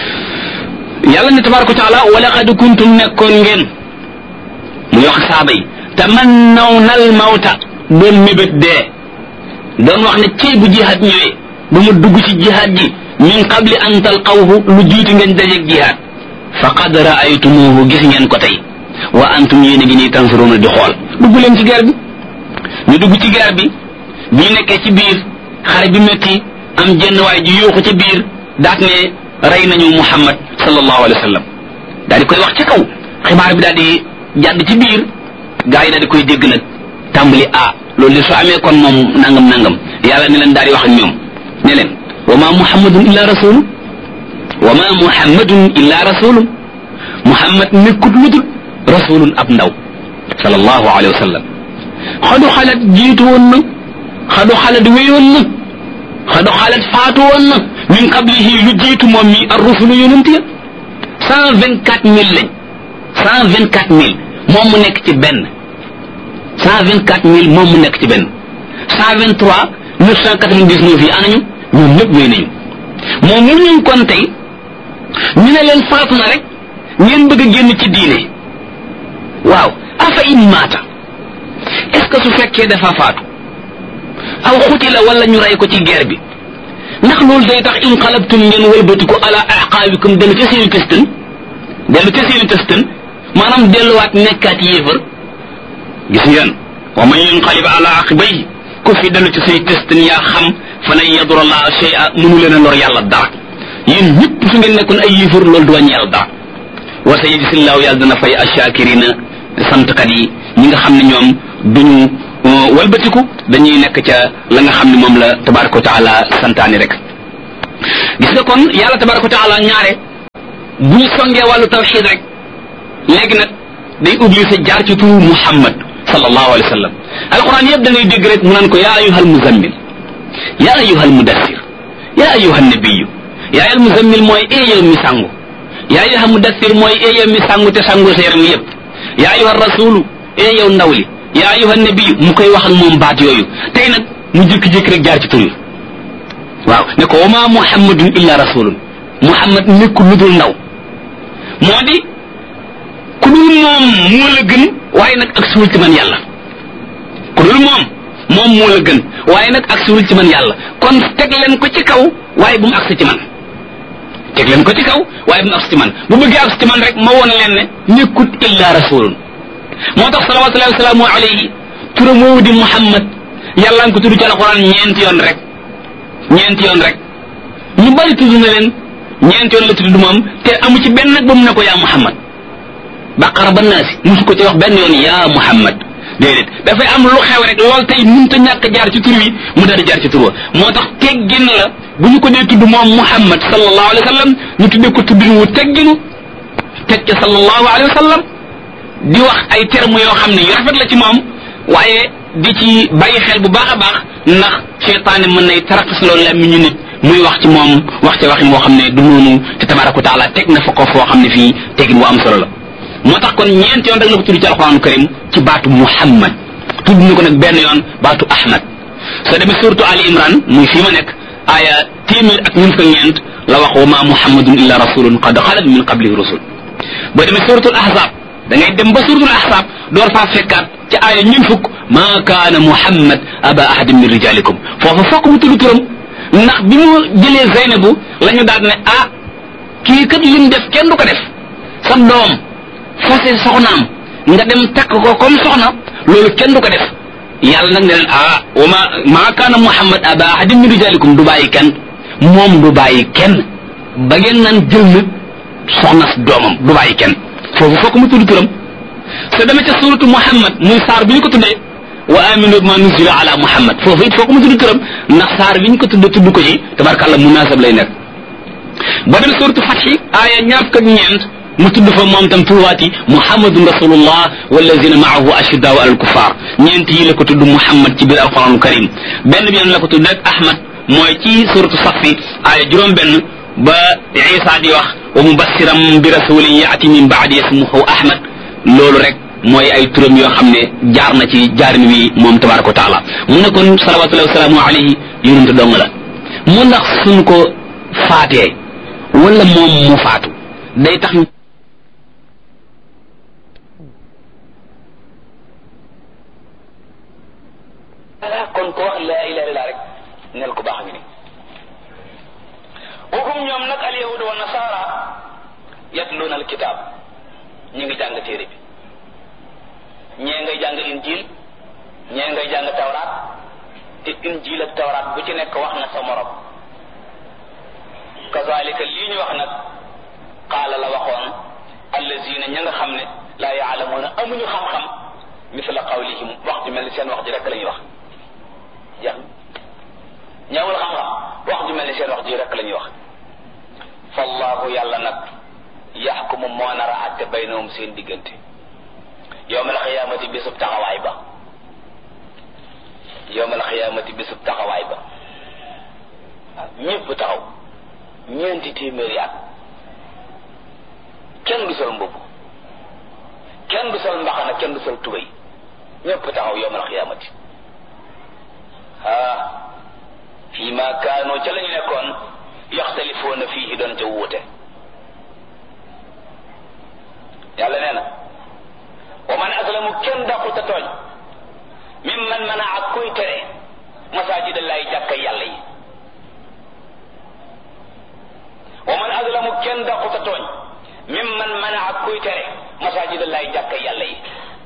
S1: yàlla ne tabaraka wa taala wa laqad kuntum nekkoon ngeen mu wax saaba yi tamannawna al-mawta doon mébét dee doon wax ne cey bu jihaad ñëwee bu mu dugg ci jihaad ji min qabli an talqawhu lu jiitu ngeen dajeeg jihaad faqad ra'aytumuhu gis ngeen ko tey wa antum yéen a ngi nii tanzuruna di xool dugg leen ci guerre bi ñu dugg ci guerre bi bi ñu nekkee ci biir xare bi métti am jenn waay ji yuuxu ci biir daat ne rey nañu Muhammad sallallahu alayhi wa sallam daal di koy wax ci kaw xibaar bi daal di jàdd ci biir gaa yi daal di koy dégg nag tàmbali ah loolu de su amee kon moom nangam nangam yàlla ne leen daal di wax ak ñoom ne leen wa ma muhammadun illa rasulun wa ma muhammadun illa rasulun Muhammad nekkut lu dul rasulun ab ndaw sallallahu alayhi wa sallam xadu xalat jiitu woon na xadu xalat wéyoon na xadu xalat faatu woon na min qablihi lu jiitu moom mi ar rusulu yonent ya cent vingt quatre mille lañ cent vingt quatre mille moom mu nekk ci benn cent vingt quatre mille moom mu nekk ci benn cent vingt trois neuf cent quatre vingt dix neuf yi anañu ñoom ñëpp wéy nañu moom mu ñu kon tey ñu ne leen faatu na rek ngeen bëgg a génn ci diine waaw afa in maata est ce que su fekkee dafa faatu aw xutila wala ñu rey ko ci guerre bi ndax loolu day tax inqalabtum ngeen wëlbatiku ala aqaabikum dellu ca seeni tëstan dellu ca seeni tëstan maanaam delluwaat nekkaat yéefar gis ngeen wa man yanqalib ala aqibayhi ku fi dellu ci say tëstan yaa xam fa lan yadura allaha shay'a mënu leen a lor yàlla dara yéen ñëpp su ngeen nekkoon ay yéefar loolu du wàññi yàlla dara wa sayajzillahu yàlla dana fay ashakirina santkat yi ñi nga xam ne ñoom duñu
S2: walbatiku dañuy nekk ca la nga xam ne moom la tabaraka wa taala santaani rek. gis nga kon yàlla tabaraka wa taala ñaare bu ñu songee wàllu tawxid rek léegi nag day obligé jaar ci turu Muhammad sallallahu alayhi wa sallam. alquran yëpp da ngay dégg rek mu naan ko yaa ayyuhal muzammil yaa ayyuhal mudassir yaa ayyuhan nabiyyu yaa ayyuhal muzammil mooy ee yow mi sangu yaa ayyuhal mudassir mooy ee yow mi sangu te sangu sa yaram yëpp yaa ayyuhar rasulu ee yow ndaw li yaa ayyuhan nabiyyu mu koy wax ak moom baat yooyu tey nag mu jékki-jékki rek jaar ci tur yi waaw ne ko wa ma muhammadun illa rasulun muhammad nekkul lu dul ndaw moo di ku dul moom moo la gën waaye nag ak suul ci man yàlla ku dul moom moom moo la gën waaye nag ak suul ci man yàlla kon teg leen ko ci kaw waaye bu mu agsi ci man teg leen ko ci kaw waaye bu mu agsi ci man bu bëggee agsi ci man rek ma woon leen ne nekkut illa rasulun moo tax salawatullahi wa salaamu alayhi turam woowu di muhammad yàlla nga ko tudd ci alquran ñeenti yoon rek ñeenti yoon rek ñu bari tudd na leen ñeenti yoon la tudd moom te amu ci benn nag ba mu ne ko yaa muhammad baqara ba naasi musu ko ci wax benn yoon yaa muhammad déedéet dafay am lu xew rek lool tey mënut a ñàkk jaar ci tur wi mu daal di jaar ci tur wa moo tax teggin la bu ñu ko dee tudd moom muhammad sallallahu alayhi wa sallam ñu tuddee ko tuddin wu tegginu teg ca sallallahu alayhi wa sallam di wax ay termes yoo xam ne yu rafet la ci moom waaye di ci bàyyi xel bu baax a baax ndax seytaane mën nay taraxas loolu la mi ñu nit muy wax ci moom wax ca waxin woo xam ne du noonu te tabaraka wa taala teg na fa ko foo xam ne fii teggin wu am solo la moo tax kon ñeent yoon rek la ko tudd ci alquran karim ci baatu muhammad tudd na ko nag benn yoon baatu ahmad soo demee suratu ali imran muy fii ma nekk aaya téeméer ak ñun ko ñeent la wax wa ma muhammadun illa rasulun qad xalat min qablihi rusul boo demee suratul ahzab da ngay dem ba suratul ahzab door faa fekkaat ci aaya ñun fukk ma kaana muhammad aba ahadin min rijalikum foofu fokk mu tudd turam ndax bi mu jëlee zeynabu la ñu daal ne ah kii kat lim def kenn du ko def sa doom fase soxnaam nga dem takk ko comme soxna loolu kenn du ko def yàlla nag ne leen ah wa ma maa kaana muhammad aba ahadin min rijalikum du bàyyi kenn moom du bàyyi kenn ba ngeen naan jël na soxna doomam du bàyyi kenn foofu fokk mu tudd turam soo demee ca suratu muhammad muy saar bi ñu ko tuddee wa aminu ma nuzila ala muhammad foofu it fokk mu tudd turam ndax saar bi ñu ko tuddee tudd ko ci tabarkàlla munasab lay nekk ba dem suratu fathi aaya ñaar fukk ak ñeent mu tudd fa moom tam tuwaati muhammadun rasulullah wallazina maahu ashiddaau alal kuffar ñeent yi la ko tudd muhammad ci biir alquranul karim benn bi yoon la ko tudd rek ahmad mooy ci suratu safi aaya juróom benn ba isa di wax wa mubassiram bi rasulin yaati min baadi ismuhu ahmad loolu rek mooy ay turam yoo xam ne jaar na ci jaarin wi moom tabaraka wa taala mu ne kon salawatullahi wa salaamu alayhi yonente dong la mu ndax suñ ko faatee wala moom mu faatu day tax kon ko wax laa ilaha illa rek nel ko baax ngi ni waxum ñoom nag al yahud wa nasara yatluuna al kitab ñi ngi jàng téere bi ñee ngay jàng injil ñee ngay jàng tawraat te injil ak tawraat bu ci nekk wax na sa morom kazalika lii ñu wax nag qaala la waxoon allazina ña nga xam ne laa yaalamuuna amuñu xam-xam misla qawlihim wax ju mel ni seen wax ji rek la ñuy wax jeex ñaamul xam-xam wax ju mel ni seen wax ji rek la ñuy wax fallahu yàlla nag yaxkumu moo nar a àtte baynahum seen diggante yowmal xiyaamati bisub taxawaay ba yowmal xiyaamati bisub taxawaay ba waaw ñëpp taxaw ñeenti téeméeri at kenn du sol mbubb kenn du sol mbaxana kenn du sol tubéy ñëpp taxaw yowmal xiyaamati ah fii ma kaanoo ca la ñu nekkoon yaxtalifoona fii doon ca wuute yàlla nee na wa man aslamu kenn dàquta tooñ mimman manaa kuy tere masaajidallahi jàkka yàlla yi wa man aslamu kenn dàquta tooñ mimman manaa kuy tere masaajidallahi jàkka yàlla yi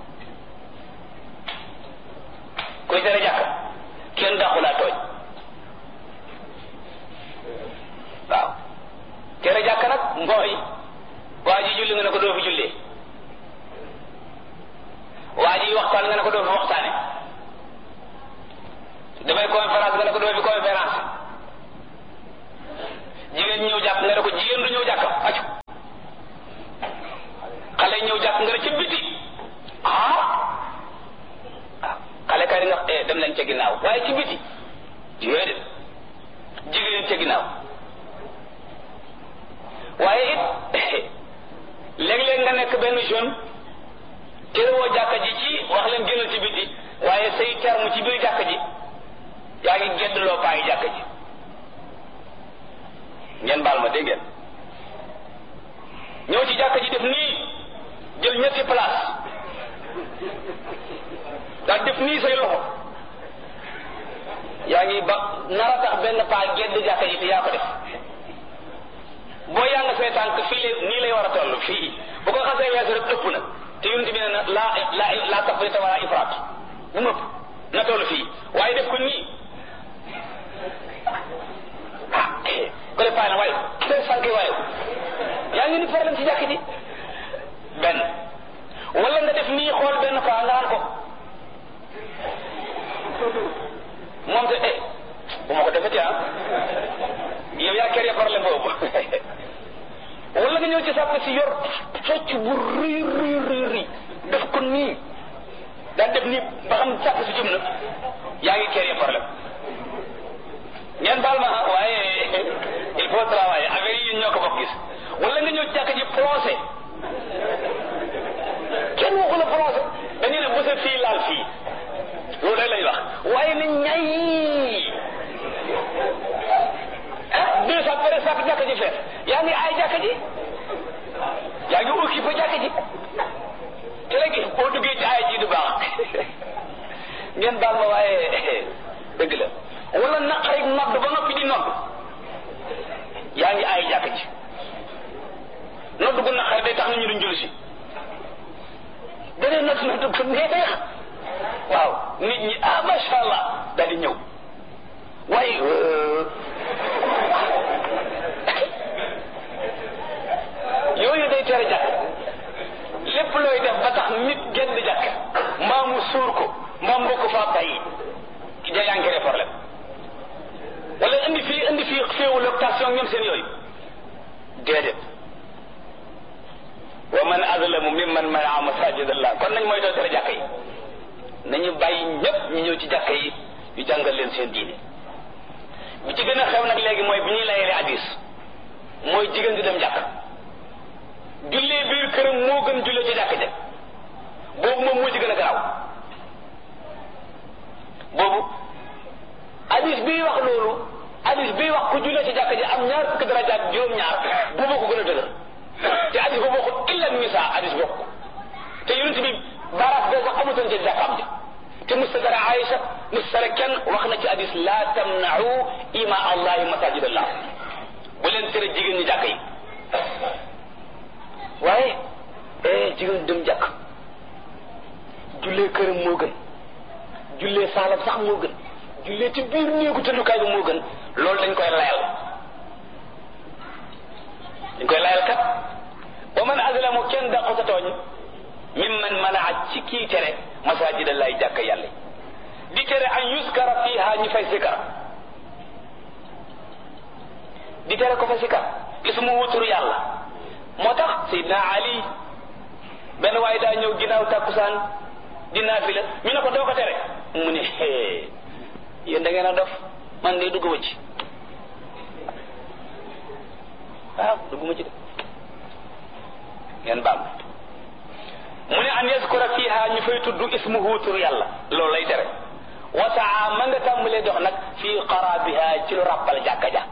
S2: kuy tere jàkka kenn dàqulaa tooñ waaw tere jàkka nag mooy waa ji julli nga ne ko doo fi jullee waa ji waxtaan nga ne ko doo fi waxtaane sàngara ci biti ah xale kay nga eh dem leen ca ginnaaw waaye ci biti yooyu de jigéen ca ginnaaw waaye it léeg-léeg nga nekk benn jeune terewoo jàkka ji ci wax leen génnal ci biti waaye say terme ci biir jàkka ji yaa ngi geddloo paa yi jàkka ji ngeen baal ma dégg ngeen ñëw ci jàkka ji def nii jël ñetti place daal def nii say loxo yaa ngi ba nara tax benn paa gedd jàkka ji te yaa ko def boo yaa nga say tànk fii lay nii lay war a toll fii bu ko xasee weesu rek ëpp na te yonent bi ne na laa la laa tafrita wala ifraat bu mëpp na toll fii waaye def ko nii ah ko def paa na waaye seen sànq waaye yaa ngi ni problème ci jàkk ji benn wala nga def nii xool benn paa nga naan ko moom te eh bu ma ko defeti ah yow yaa kër ya problème boobu wala nga ñëw ci sàpp si yor socc bu rëy rëy rëy rëy def ko nii daal def nii ba xam sàpp si jum na yaa ngi kër ya problème ngeen baal ma waaye il faut travailler affaire yi ñoo ko bokk gis wala nga ñëw jàkk ji plongé kenn waxu la plongé dañu ne bu sa fii laal fii loolu day lay wax waaye na ñay ah deux cent pare sàkk jàkk ji fees yaa ngi ay jàkk ji yaa ngi occupé jàkk ji te léegi boo duggee ci ay ji du baax ngeen baal ma waaye dëgg la wala naqarik nodd ba noppi di nodd yaa ngi ay jàkk ji nodd gu naqari day tax na ñu duñ julli si danee nodd nodd gu neex waaw nit ñi ah macha allah daal di ñëw waaye yooyu day tere jàkk lépp looy def ba tax nit genn jàkk mbaa mu suur ko mbaa mbokk faa bàyyi ki ja yaa ngi problème wala indi fii indi fii féewu location ñoom seen yooyu déedéet wa man azlamu mimman manaa masajid allah kon nañ mooy doo tere jàkk yi nañu bàyyi ñëpp ñu ñëw ci jàkk yi ñu jàngal leen seen diine bi ci gën a xew nag léegi mooy bi ñuy layele hadis mooy jigéen di dem jàkk jullee biir këram moo gën jullee ci jàkk ja boobu moom moo ci gën a garaaw boobu hadis bii wax loolu hadis bii wax ku jullee ci jàkk ja am ñaar fukki daraja ak juróom-ñaar boobu ko gën a dëgër te hadis boobu waxul illa nisa hadis bokk te yonent bi baaraas boobu amutoon ci jàkkaam ja te mustadara Aïcha mustadara kenn wax na ci hadis la tamna'u ima allahi masajid allah bu leen tere jigéen ñi jàkk yi waaye eh jigéen dem jàkk jullee këram moo gën jullee saalam sax moo gën jullee ci biir néegu tëddukaay bi moo gën loolu dañ koy layal dañ koy layal kat wa man azlamu kenn dàqu sa tooñ mimman manaa ci kii tere masajidallahi jàkk yàlla di tere an yuskara fiha ñu fay sikar di tere ko fa sikar ismu wutur yàlla moo tax Seydina Ali benn waaye daa ñëw ginnaaw tàkkusaan di naafila ñu ne ko doo ko tere mu ne hee yéen da ngeen a dof man de dugguma ci waaw dugguma ci de ngeen baal mu ne an yaskura fiha ñu fay tudd ismuhu tur yàlla loolu lay tere wasaa ma nga tàmbalee dox nag fii qarabiha ci lu ràppal jàkka ja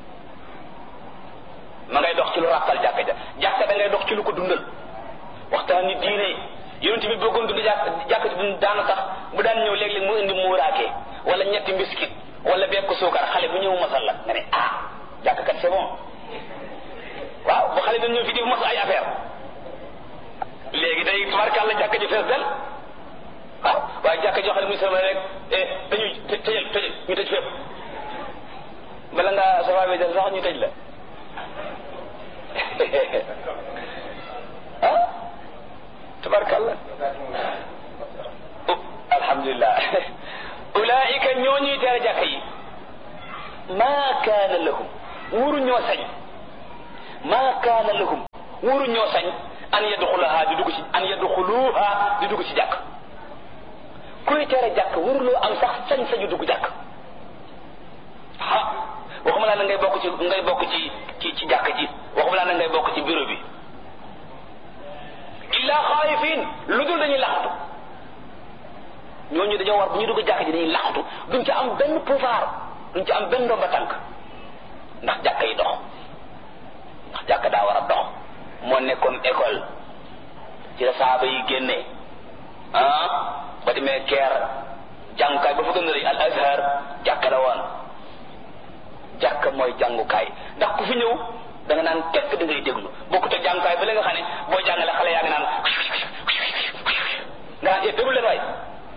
S2: ma ngay dox ci lu ràppal jàkka ja jàkka da ngay dox ci lu ko dundal waxtaan ni diine yonent bi bëggoon dund jàkk jàkk ji daana tax bu daan ñëw léeg-léeg mu indi muuraake wala ñetti mbiskit wala bekk suukar xale bu ñëw masal la nga ne ah jàkk kat c'est bon waaw bu xale dañ ñëw fi di mos ay affaire léegi day tubarkàlla jàkk ji fees del waaw waaye jàkk joo xam ne muy sama rek dañuy tëjal tëjal ñu tëj fépp bala nga sawaabee del sax ñu tëj la ah tabarkalla alhamdulillah ulaika ñoo ñuy tere jàkk yi maa kaana lahum wuru ñoo sañ maa kaana lahum wuru ñoo sañ an yadxulaha di dugg ci an ci jàkk kuy tere jàkk waruloo am sax sañ-sañu dugg jàkk ah waxuma laa na ngay bokk ci ngay bokk ci ci ci jàkk ji waxuma laa na ngay bokk ci bureau bi illa xaayifin lu dul dañuy laxatu ñooñu dañoo war bu ñu dugg jàkk ji dañuy laxatu duñ ci am benn pouvoir duñ ci am benn ndomba tànk ndax jàkk yi dox ndax jàkk daa war a dox moo nekkoon école ci la saaba yi génnee ah ba demee keer jàngukaay ba fa gën a rëy al azhar jàkk la woon jàkk mooy jàngukaay ndax ku fi ñëw da nga naan tekk da ngay déglu bokkut ak jàngukaay ba la nga xam ne boo jàngale xale yaa ngi naan nga naan déglu leen waay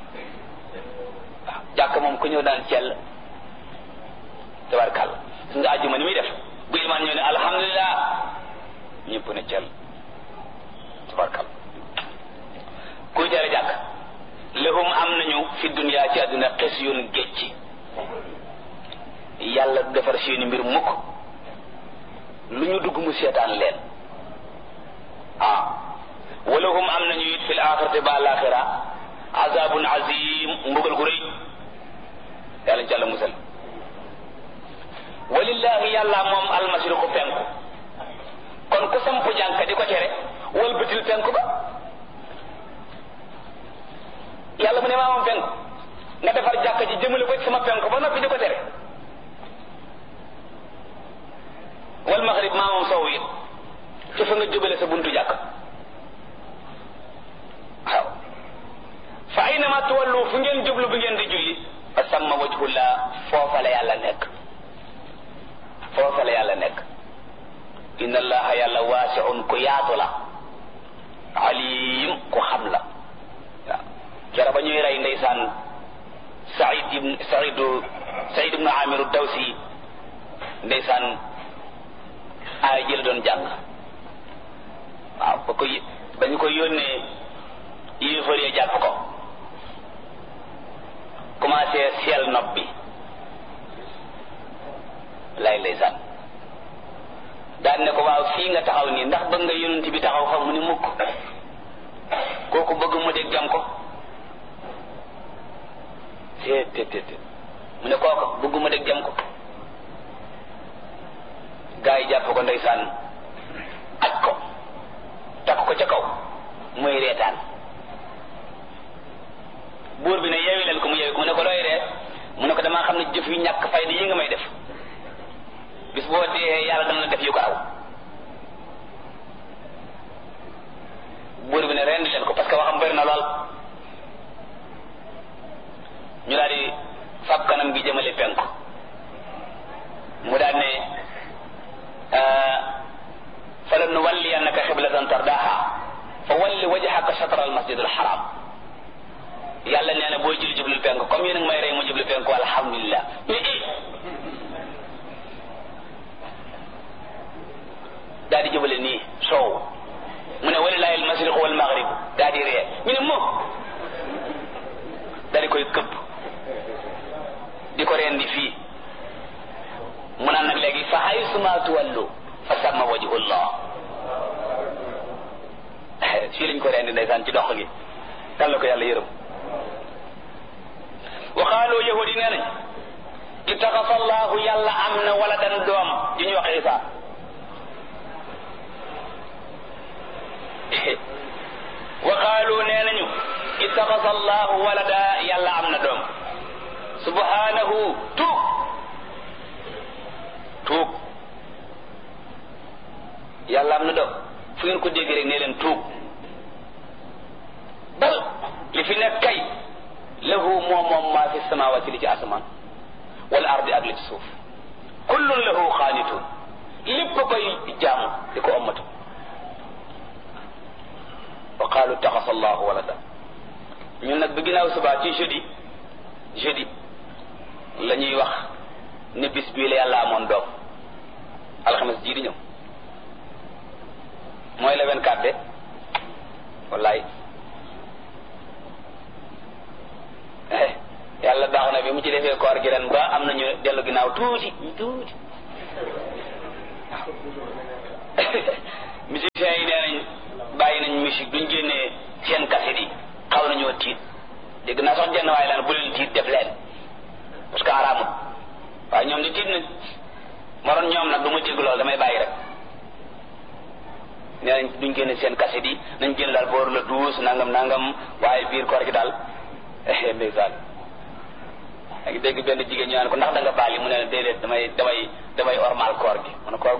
S2: waaw jàkk moom ku ñëw daan cell tabarkàlla su nga àjjuma ni muy def bu imaan ñëw ne alhamdulilah ñëpp ne cell tabarkàlla kuy tere jàkk lahum am nañu fi dunya ci àdduna xes yoon géej yàlla defar seeni mbir mukk lu ñu dugg mu seetaan leen ah walahum am nañu it fil axirati ba alaxira azabun azim mbugal gu rëy yàlla ci àlla musal walillahi yàlla moom almashriqu penku kon ku samp jànka di ko tere wal bëtil penku ba yàlla mu ne maa moom penku nga defar jàkka ji jëmale ko ci sama penku ba noppi di ko tere wal maghrib maa moom sow it ci fa nga jubale sa buntu jàkk waaw fa aynama tuwallu fu ngeen jublu bu ngeen di julli fa samma wajhullah foofa la yàlla nekk foofa la yàlla nekk inna allaha yàlla waasi'un ku yaatu la alim ku xam la waaw kera ba ñuy rey ndeysaan Saïd ibn Saïd Saïd ibn Amir ad-Dawsi ndeysaan aay ji la doon jàng waaw ba ko ba ñu ko yónnee yéefar yi jàpp ko commencé seel nopp bi lay ndeysaan daan ne ko waaw fii nga taxaw nii ndax bëgg nga yonent bi taxaw xam mu ni mukk kooku bëgg mu dégg jam ko te te te mu ne kooku bëgg mu dégg jam ko gaa yi jàpp ko ndeysaan aj ko takk ko ca kaw muy reetaan buur bi ne yeewi leen ko mu yeewi ko mu ne ko looy ree mu ne ko damaa xam ne jëf yu ñàkk fayda yi nga may def bis boo dee yàlla dana la def yu ko aw buur bi ne rendi leen ko parce que waxam bëri na lool ñu daal di fab kanam gi jëmale penku mu daal ne falan nuwalliyannaka qiblatan tardaha fa walli wajhaka shatra al masjid al haram yàlla nee na booy jul jublul penku comme yéen a ngi may rey mu jublu penku alhamdulillah daa di jubale nii soow mu ne walillahi al mashriq wal maghrib daa di ree ñu ne moo daa di koy këpp di ko reen di fii mu naan nag léegi fa haysuma tuwallu fa samma wajhullah fii lañ ko rendi ndeysaan ci dox gi dal la ko yàlla yërëm wa qaalu yahudi nee nañ ittaxasa allahu yàlla am na waladan doom ji ñuy wax Isa wa qaalu nee nañu ittaxasa allahu walada yàlla am na doom subhanahu tuub tuub yàlla am na doom fu ngeen ko dégg rek ne leen tuub bal li fi nekk kay lahu moom moom maa fi samawati li ci asamaan wal ardi ak li ci suuf kullun lahu xaanitun lépp koy jaamu di ko ommatu wa qaalu ittaxasa allahu walada ñun nag bi ginnaaw subaa ci jeudi jeudi la ñuy wax ne bis bii la yàlla amoon doom alxames jii di ñëw mooy le vingt-quatre de wallaay yàlla baax na bi mu ci defee koor gi ren ba am nañu dellu ginnaaw tuuti tuuti musiciens yi nee nañ bàyyi nañ musique duñ génnee seen cassette yi xaw waay laan bu leen tiit def leen parce que araamut waaye ñoom di tiit nañ moroon ñoom nag du ma dégg loolu damay bàyyi rek nee nañ duñ génne seen kaset yi nañ génn daal booru la douze nangam nangam waaye biir koor gi daal eh ndeysaan a ngi dégg benn jigéen ñu naan ko ndax da nga baali mu ne déedéet damay damay damay ormal koor gi mu ne koor